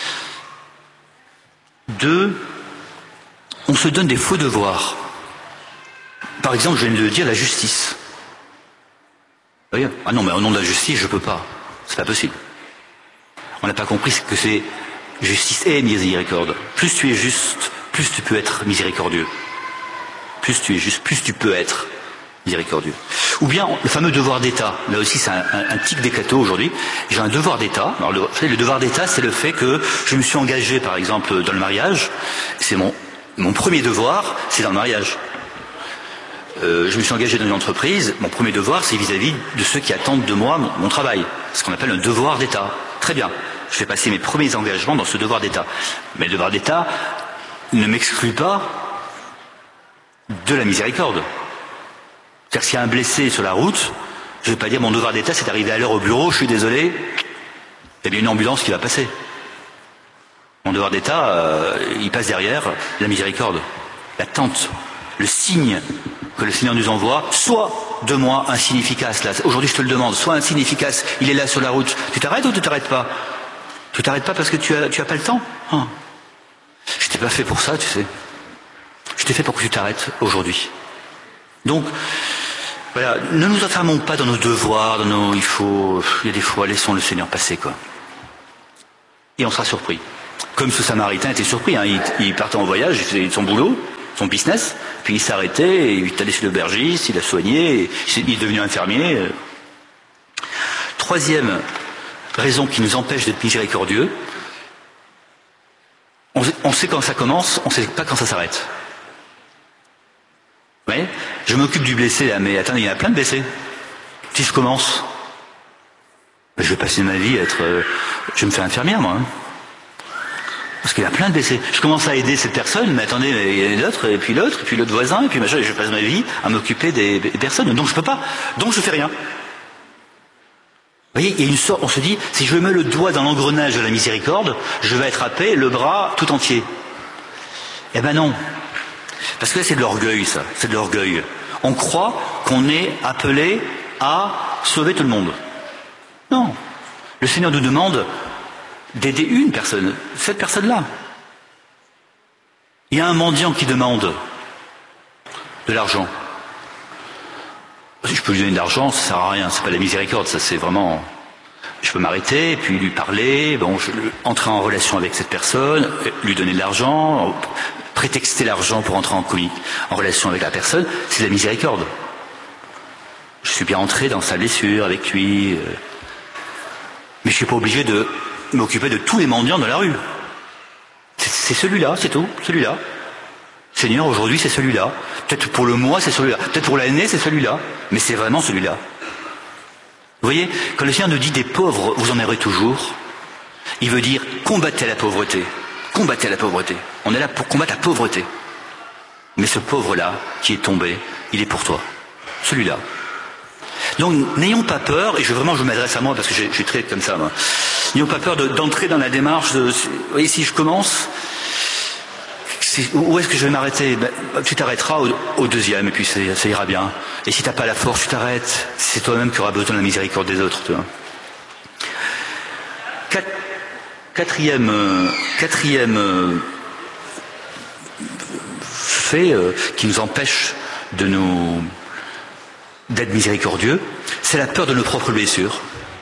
Deux, on se donne des faux devoirs. Par exemple, je viens de le dire, la justice. Vous voyez ? Ah non, mais au nom de la justice, je ne peux pas. C'est pas possible. On n'a pas compris que c'est justice et miséricorde. Plus tu es juste, plus tu peux être miséricordieux. Plus tu es juste, plus tu peux être miséricordieux. Ou bien le fameux devoir d'État. Là aussi, c'est un, un, un tic des cathos aujourd'hui. J'ai un devoir d'État. Alors, le, le devoir d'État, c'est le fait que je me suis engagé, par exemple, dans le mariage. C'est mon, mon premier devoir, c'est dans le mariage. Euh, je me suis engagé dans une entreprise. Mon premier devoir, c'est vis-à-vis de ceux qui attendent de moi mon, mon travail. Ce qu'on appelle un devoir d'État. Très bien. Je fais passer mes premiers engagements dans ce devoir d'État. Mais le devoir d'État ne m'exclut pas de la miséricorde. C'est-à-dire que s'il y a un blessé sur la route, je ne vais pas dire mon devoir d'État, c'est d'arriver à l'heure au bureau, je suis désolé, il y a bien une ambulance qui va passer. Mon devoir d'État, euh, il passe derrière la miséricorde, l'attente, le signe que le Seigneur nous envoie, soit de moi un signe efficace. Là, aujourd'hui je te le demande, soit un signe efficace, il est là sur la route. Tu t'arrêtes ou tu t'arrêtes pas? Tu t'arrêtes pas parce que tu as, tu as pas le temps? hein. Je t'ai pas fait pour ça, tu sais. Je t'ai fait pour que tu t'arrêtes aujourd'hui. Donc, Voilà, ne nous enfermons pas dans nos devoirs, dans nos, il faut, il y a des fois, laissons le Seigneur passer, quoi. Et on sera surpris. Comme ce Samaritain était surpris, hein, il, il partait en voyage, il faisait son boulot, son business, puis il s'est arrêté, il est allé chez l'aubergiste, il a soigné, il est devenu infirmier. Troisième raison qui nous empêche d'être miséricordieux, on, on sait quand ça commence, on ne sait pas quand ça s'arrête. Vous voyez, je m'occupe du blessé là, mais attendez, il y en a plein de blessés. Si je commence, je vais passer ma vie à être... Euh, je vais me faire infirmière, moi. Hein. Parce qu'il y a plein de blessés. Je commence à aider cette personne, mais attendez, il y a l'autre, et puis l'autre, et puis l'autre voisin, et puis machin, et je passe ma vie à m'occuper des, des personnes. Donc je peux pas. Donc je fais rien. Vous voyez, il y a une sorte, on se dit, si je mets le doigt dans l'engrenage de la miséricorde, je vais attraper le bras tout entier. Eh ben non. Parce que là, c'est de l'orgueil, ça. C'est de l'orgueil. On croit qu'on est appelé à sauver tout le monde. Non. Le Seigneur nous demande d'aider une personne, cette personne-là. Il y a un mendiant qui demande de l'argent. Si je peux lui donner de l'argent, ça sert à rien. C'est pas de la miséricorde, ça c'est vraiment... Je peux m'arrêter, puis lui parler, bon, je, entrer en relation avec cette personne, lui donner de l'argent, prétexter l'argent pour entrer en, en relation avec la personne, c'est de la miséricorde. Je suis bien entré dans sa blessure avec lui, euh, mais je suis pas obligé de m'occuper de tous les mendiants de la rue. C'est, c'est celui-là, c'est tout, celui-là. Seigneur, aujourd'hui c'est celui-là. Peut-être pour le mois c'est celui-là. Peut-être pour l'année c'est celui-là. Mais c'est vraiment celui-là. Vous voyez, quand le Seigneur nous dit des pauvres, vous en aurez toujours, il veut dire combattez la pauvreté. Combattez la pauvreté. On est là pour combattre la pauvreté. Mais ce pauvre-là, qui est tombé, il est pour toi. Celui-là. Donc, n'ayons pas peur, et je, vraiment je m'adresse à moi parce que je, je suis très comme ça, moi. N'ayons pas peur de, d'entrer dans la démarche de, vous voyez, si je commence, si, où est-ce que je vais m'arrêter? Ben, tu t'arrêteras au, au deuxième, et puis ça ira bien. Et si tu n'as pas la force, tu t'arrêtes. C'est toi-même qui auras besoin de la miséricorde des autres. Tu vois. Quatre, quatrième, euh, quatrième euh, fait euh, qui nous empêche de nous d'être miséricordieux, c'est la peur de nos propres blessures.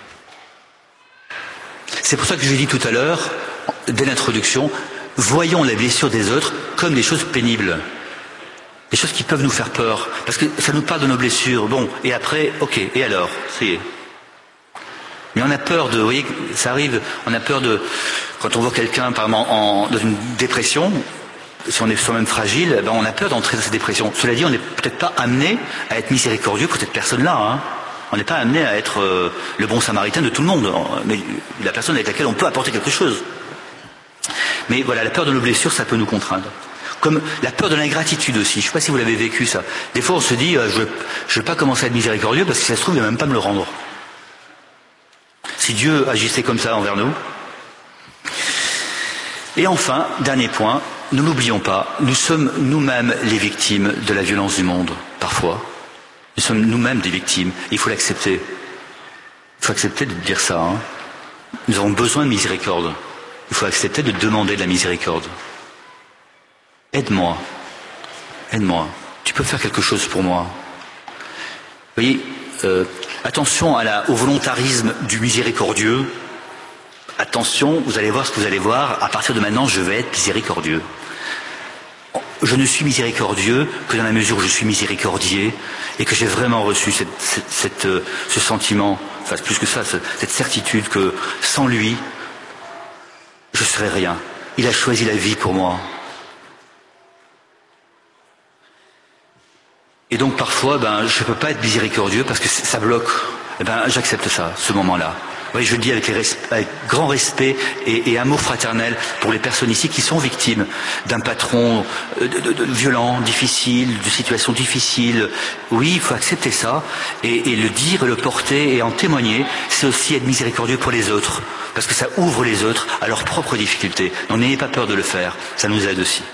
C'est pour ça que je l'ai dit tout à l'heure, dès l'introduction, voyons les blessures des autres comme des choses pénibles. Des choses qui peuvent nous faire peur. Parce que ça nous parle de nos blessures. Bon, et après, ok, et alors? Ça y est. Mais on a peur de, vous voyez, ça arrive, on a peur de, quand on voit quelqu'un, par exemple, en, dans une dépression, si on est soi-même fragile, ben on a peur d'entrer dans cette dépression. Cela dit, on n'est peut-être pas amené à être miséricordieux pour cette personne-là. Hein. On n'est pas amené à être euh, le bon samaritain de tout le monde, mais la personne avec laquelle on peut apporter quelque chose. Mais voilà, la peur de nos blessures, ça peut nous contraindre. Comme la peur de l'ingratitude aussi. Je ne sais pas si vous l'avez vécu, ça. Des fois, on se dit, euh, je ne vais pas commencer à être miséricordieux parce que ça se trouve, il ne va même pas me le rendre. Si Dieu agissait comme ça envers nous. Et enfin, dernier point, ne l'oublions pas, nous sommes nous-mêmes les victimes de la violence du monde, parfois. Nous sommes nous-mêmes des victimes. Il faut l'accepter. Il faut accepter de dire ça. Hein. Nous avons besoin de miséricorde. Il faut accepter de demander de la miséricorde. Aide-moi. Aide-moi. Tu peux faire quelque chose pour moi. Vous voyez, euh, attention à la, au volontarisme du miséricordieux. Attention, vous allez voir ce que vous allez voir. À partir de maintenant, je vais être miséricordieux. Je ne suis miséricordieux que dans la mesure où je suis miséricordier et que j'ai vraiment reçu cette, cette, cette, euh, ce sentiment, enfin plus que ça, cette certitude que sans lui, je ne serais rien. Il a choisi la vie pour moi. Et donc parfois, ben, je ne peux pas être miséricordieux parce que ça bloque. Eh ben, j'accepte ça, ce moment-là. Oui, je le dis avec, les res- avec grand respect et, et amour fraternel pour les personnes ici qui sont victimes d'un patron de, de, de violent, difficile, de situations difficiles. Oui, il faut accepter ça et, et le dire, et le porter et en témoigner. C'est aussi être miséricordieux pour les autres parce que ça ouvre les autres à leurs propres difficultés. Donc n'ayez pas peur de le faire, ça nous aide aussi.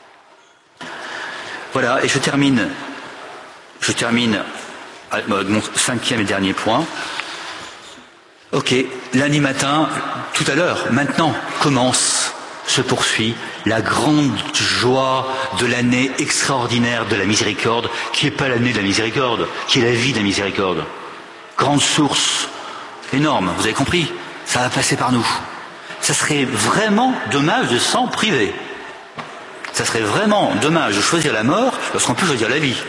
Voilà, et je termine, je termine avec mon cinquième et dernier point. Ok, lundi matin, tout à l'heure, maintenant, commence se poursuit la grande joie de l'année extraordinaire de la miséricorde, qui n'est pas l'année de la miséricorde, qui est la vie de la miséricorde. Grande source, énorme, vous avez compris? Ça va passer par nous. Ça serait vraiment dommage de s'en priver. Ça serait vraiment dommage de choisir la mort lorsqu'on peut choisir la vie.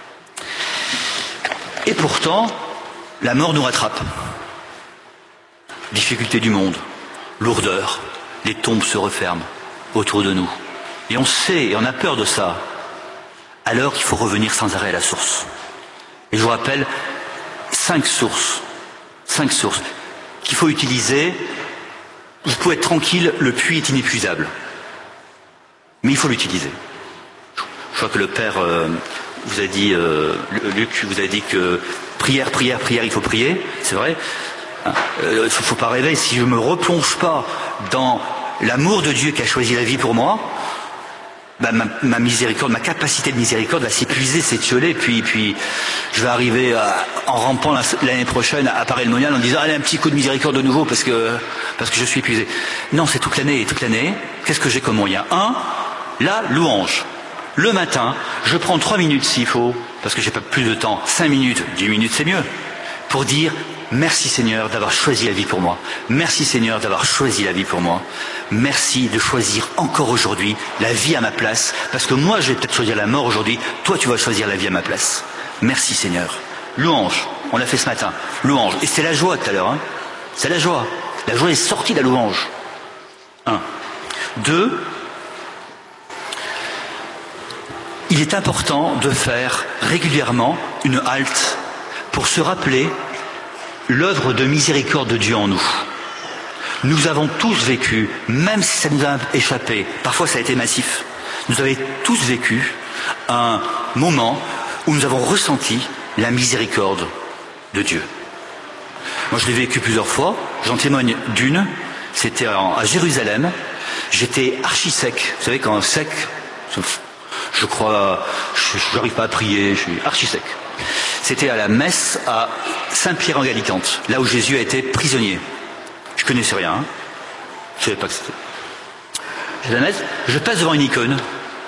Et pourtant, la mort nous rattrape. Difficulté du monde, lourdeur, les tombes se referment autour de nous. Et on sait, et on a peur de ça, alors qu'il faut revenir sans arrêt à la source. Et je vous rappelle, cinq sources, cinq sources qu'il faut utiliser. Vous pouvez être tranquille, le puits est inépuisable. Mais il faut l'utiliser. Je crois que le Père euh, vous a dit, euh, Luc vous a dit que prière, prière, prière, il faut prier, c'est vrai. Il euh, ne faut pas rêver, si je ne me replonge pas dans l'amour de Dieu qui a choisi la vie pour moi, bah, ma, ma miséricorde, ma capacité de miséricorde va s'épuiser, s'étioler, puis, puis je vais arriver à, en rampant l'année prochaine à Paray-le-Monial en disant allez, un petit coup de miséricorde de nouveau parce que, parce que je suis épuisé. Non, c'est toute l'année, et toute l'année, qu'est-ce que j'ai comme moyen? Un, la louange. Le matin, je prends trois minutes s'il faut, parce que j'ai pas plus de temps, cinq minutes, dix minutes c'est mieux, pour dire merci Seigneur d'avoir choisi la vie pour moi. Merci Seigneur d'avoir choisi la vie pour moi. Merci de choisir encore aujourd'hui la vie à ma place, parce que moi je vais peut-être choisir la mort aujourd'hui, toi tu vas choisir la vie à ma place. Merci Seigneur. Louange, on l'a fait ce matin. Louange, et c'est la joie tout à l'heure, hein. C'est la joie. La joie est sortie de la louange. Un. Deux, il est important de faire régulièrement une halte pour se rappeler l'œuvre de miséricorde de Dieu en nous. Nous avons tous vécu, même si ça nous a échappé, parfois ça a été massif, nous avons tous vécu un moment où nous avons ressenti la miséricorde de Dieu. Moi je l'ai vécu plusieurs fois, j'en témoigne d'une, c'était à Jérusalem, j'étais archi sec, vous savez quand sec, je crois, je n'arrive pas à prier, je suis archi sec. C'était à la messe à Saint-Pierre-en-Gallicante, là où Jésus a été prisonnier. Je connaissais rien, hein. Je ne savais pas que c'était. J'ai la messe, je passe devant une icône,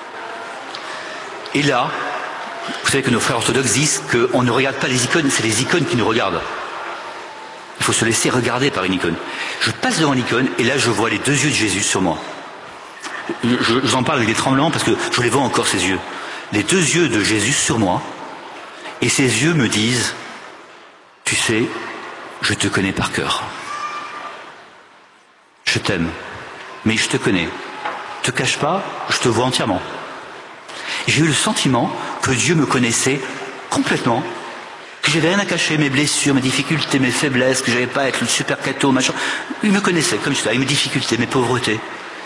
et là, vous savez que nos frères orthodoxes disent qu'on ne regarde pas les icônes, c'est les icônes qui nous regardent. Il faut se laisser regarder par une icône. Je passe devant l'icône, et là je vois les deux yeux de Jésus sur moi. Je, je vous en parle avec des tremblements parce que je les vois encore, ces yeux. Les deux yeux de Jésus sur moi, et ces yeux me disent, tu sais, je te connais par cœur. Je t'aime, mais je te connais. Te cache pas, je te vois entièrement. J'ai eu le sentiment que Dieu me connaissait complètement, que j'avais rien à cacher, mes blessures, mes difficultés, mes faiblesses, que j'avais pas à être le super cateau, machin. Il me connaissait comme ça, avec mes difficultés, mes pauvretés.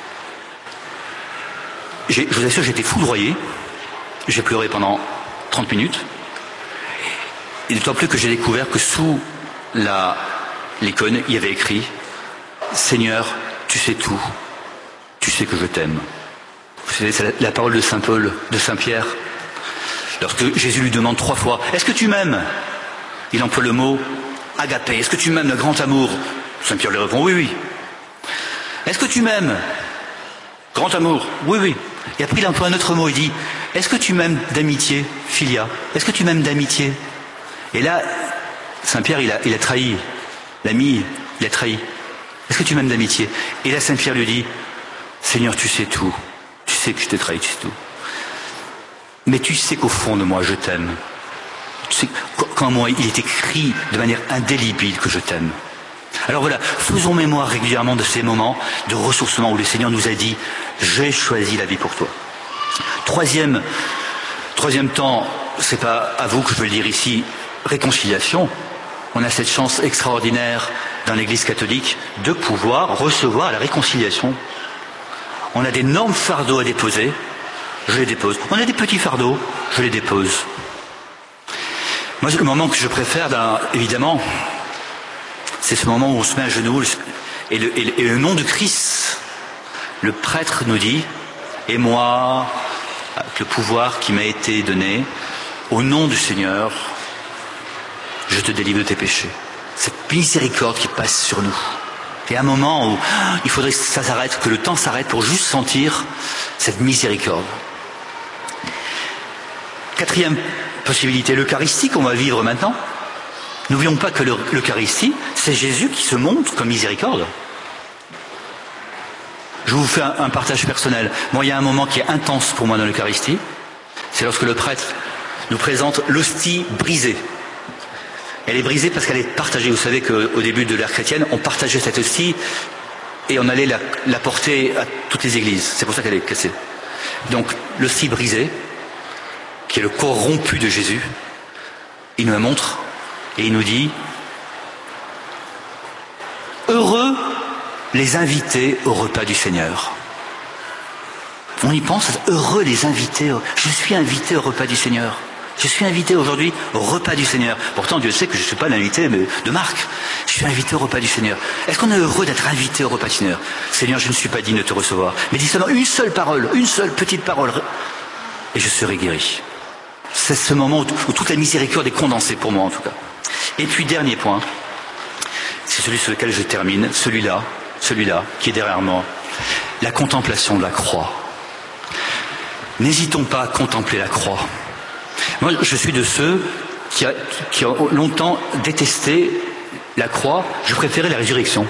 J'ai, je vous assure, j'étais foudroyé. J'ai pleuré pendant trente minutes. Et d'autant plus que j'ai découvert que sous la, l'icône, il y avait écrit « Seigneur, tu sais tout. Tu sais que je t'aime. » Vous savez, c'est la, la parole de Saint Paul, de Saint Pierre. Lorsque Jésus lui demande trois fois « Est-ce que tu m'aimes ?» Il emploie le mot « agapé ». « Est-ce que tu m'aimes, le grand amour ?» Saint Pierre lui répond « Oui, oui. » « Est-ce que tu m'aimes ?» Grand amour, oui, oui. Et après il emploie un autre mot, il dit « Est-ce que tu m'aimes d'amitié, philia? Est-ce que tu m'aimes d'amitié ?» Et là, Saint-Pierre, il a, il a trahi. L'ami, il a trahi. « Est-ce que tu m'aimes d'amitié ?» Et là, Saint-Pierre lui dit « Seigneur, tu sais tout. Tu sais que je t'ai trahi, tu sais tout. Mais tu sais qu'au fond de moi, je t'aime. Tu sais qu'en moi, il est écrit de manière indélébile que je t'aime. » Alors voilà, faisons mémoire régulièrement de ces moments de ressourcement où le Seigneur nous a dit « J'ai choisi la vie pour toi ». Troisième, troisième temps, c'est pas à vous que je veux le dire ici, réconciliation. On a cette chance extraordinaire dans l'Église catholique de pouvoir recevoir la réconciliation. On a d'énormes fardeaux à déposer, je les dépose. On a des petits fardeaux, je les dépose. Moi, le moment que je préfère, évidemment, c'est ce moment où on se met à genoux et le, et, le, et le nom de Christ, le prêtre nous dit, et moi, avec le pouvoir qui m'a été donné, au nom du Seigneur, je te délivre de tes péchés. Cette miséricorde qui passe sur nous. Il y a un moment où il faudrait que ça s'arrête, que le temps s'arrête pour juste sentir cette miséricorde. Quatrième possibilité, l'Eucharistie qu'on va vivre maintenant. N'oublions pas que l'Eucharistie, c'est Jésus qui se montre comme miséricorde. Je vous fais un partage personnel. Moi, il y a un moment qui est intense pour moi dans l'Eucharistie. C'est lorsque le prêtre nous présente l'hostie brisée. Elle est brisée parce qu'elle est partagée. Vous savez qu'au début de l'ère chrétienne, on partageait cette hostie et on allait la, la porter à toutes les églises. C'est pour ça qu'elle est cassée. Donc, l'hostie brisée, qui est le corps rompu de Jésus, il nous la montre et il nous dit « Heureux les invités au repas du Seigneur ». On y pense, heureux les invités. Je suis invité au repas du Seigneur. Je suis invité aujourd'hui au repas du Seigneur. Pourtant, Dieu sait que je ne suis pas l'invité de Marc. Je suis invité au repas du Seigneur. Est-ce qu'on est heureux d'être invité au repas du Seigneur? Seigneur, je ne suis pas digne de te recevoir. Mais dis seulement une seule parole, une seule petite parole, et je serai guéri. C'est ce moment où, où toute la miséricorde est condensée pour moi, en tout cas. Et puis, dernier point, c'est celui sur lequel je termine, celui-là, celui-là, qui est derrière moi, la contemplation de la croix. N'hésitons pas à contempler la croix. Moi, je suis de ceux qui, a, qui ont longtemps détesté la croix. Je préférais la résurrection.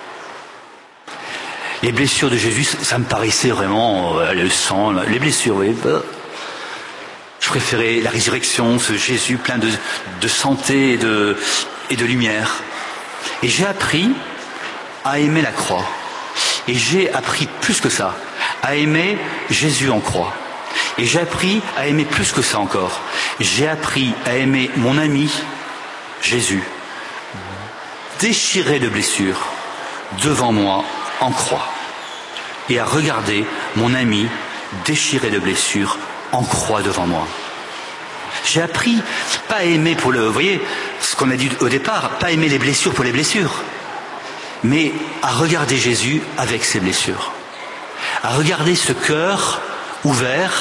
Les blessures de Jésus, ça me paraissait vraiment euh, le sang, les blessures, oui. Je préférais la résurrection, ce Jésus plein de, de santé et de, et de lumière. Et j'ai appris à aimer la croix. Et j'ai appris plus que ça, à aimer Jésus en croix. Et j'ai appris à aimer plus que ça encore. J'ai appris à aimer mon ami, Jésus, déchiré de blessures, devant moi, en croix. Et à regarder mon ami, déchiré de blessures, en croix devant moi. J'ai appris, pas à aimer pour le... Vous voyez, ce qu'on a dit au départ, pas aimer les blessures pour les blessures, mais à regarder Jésus avec ses blessures. À regarder ce cœur ouvert,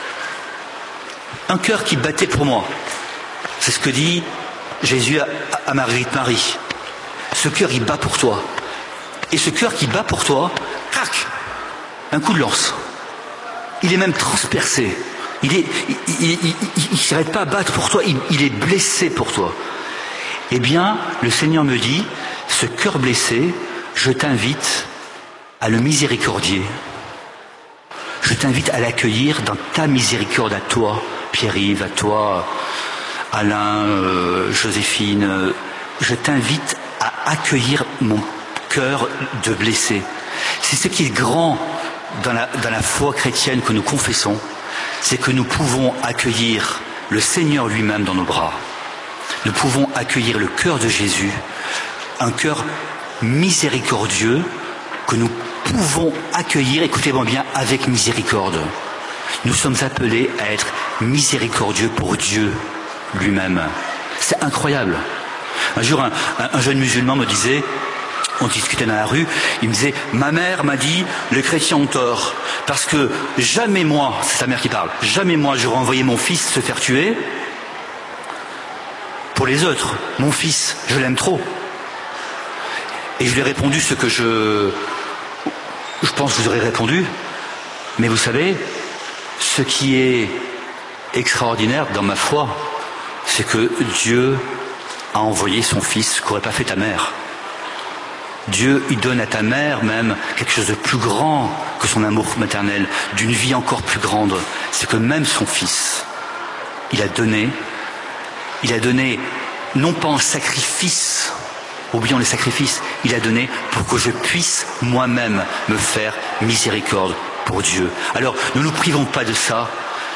un cœur qui battait pour moi. C'est ce que dit Jésus à, à Marguerite Marie. Ce cœur, il bat pour toi. Et ce cœur qui bat pour toi, crac, un coup de lance. Il est même transpercé. Il est, il ne s'arrête pas à battre pour toi, il, il est blessé pour toi. Eh bien, le Seigneur me dit, ce cœur blessé, je t'invite à le miséricordier. Je t'invite à l'accueillir dans ta miséricorde à toi, Pierre-Yves, à toi, Alain, euh, Joséphine. Euh, je t'invite à accueillir mon cœur de blessé. C'est ce qui est grand dans la, dans la foi chrétienne que nous confessons, c'est que nous pouvons accueillir le Seigneur lui-même dans nos bras. Nous pouvons accueillir le cœur de Jésus, un cœur miséricordieux que nous pouvons accueillir, écoutez-moi bien, avec miséricorde. Nous sommes appelés à être miséricordieux pour Dieu lui-même. C'est incroyable. Un jour, un, un jeune musulman me disait, on discutait dans la rue, il me disait, ma mère m'a dit, les chrétiens ont tort, parce que jamais moi, c'est sa mère qui parle, jamais moi j'aurais envoyé mon fils se faire tuer pour les autres. Mon fils, je l'aime trop. Et je lui ai répondu ce que je, je pense que vous aurez répondu, mais vous savez, ce qui est extraordinaire dans ma foi, c'est que Dieu a envoyé son fils qu'aurait pas fait ta mère. Dieu, il donne à ta mère même quelque chose de plus grand que son amour maternel, d'une vie encore plus grande. C'est que même son fils, il a donné, il a donné non pas en sacrifice, oublions les sacrifices, il a donné pour que je puisse moi-même me faire miséricorde pour Dieu. Alors, ne nous privons pas de ça.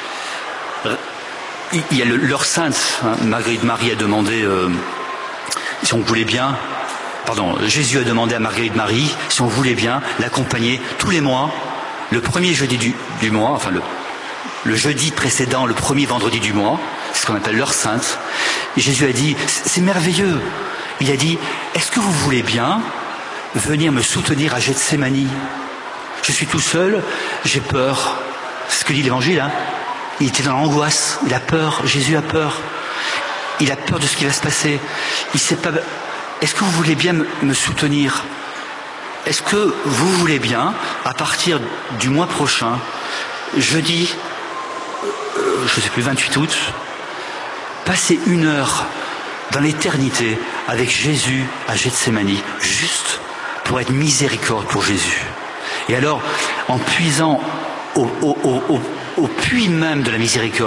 Il y a le, leur sainte, hein, Marguerite Marie a demandé, euh, si on voulait bien, pardon, Jésus a demandé à Marguerite Marie, si on voulait bien, l'accompagner tous les mois, le premier jeudi du, du mois, enfin le, le jeudi précédent, le premier vendredi du mois, c'est ce qu'on appelle l'heure sainte. Et Jésus a dit, c'est merveilleux. Il a dit, est-ce que vous voulez bien venir me soutenir à Gethsémani? Je suis tout seul, j'ai peur. C'est ce que dit l'évangile, hein. Il était dans l'angoisse, il a peur, Jésus a peur. Il a peur de ce qui va se passer. Il sait pas. Est-ce que vous voulez bien me soutenir? est-ce que vous voulez bien, à partir du mois prochain, jeudi, euh, je ne sais plus, vingt-huit août, passer une heure dans l'éternité avec Jésus à Gethsémani, juste pour être miséricorde pour Jésus. Et alors, en puisant au, au, au, au puits même de la miséricorde,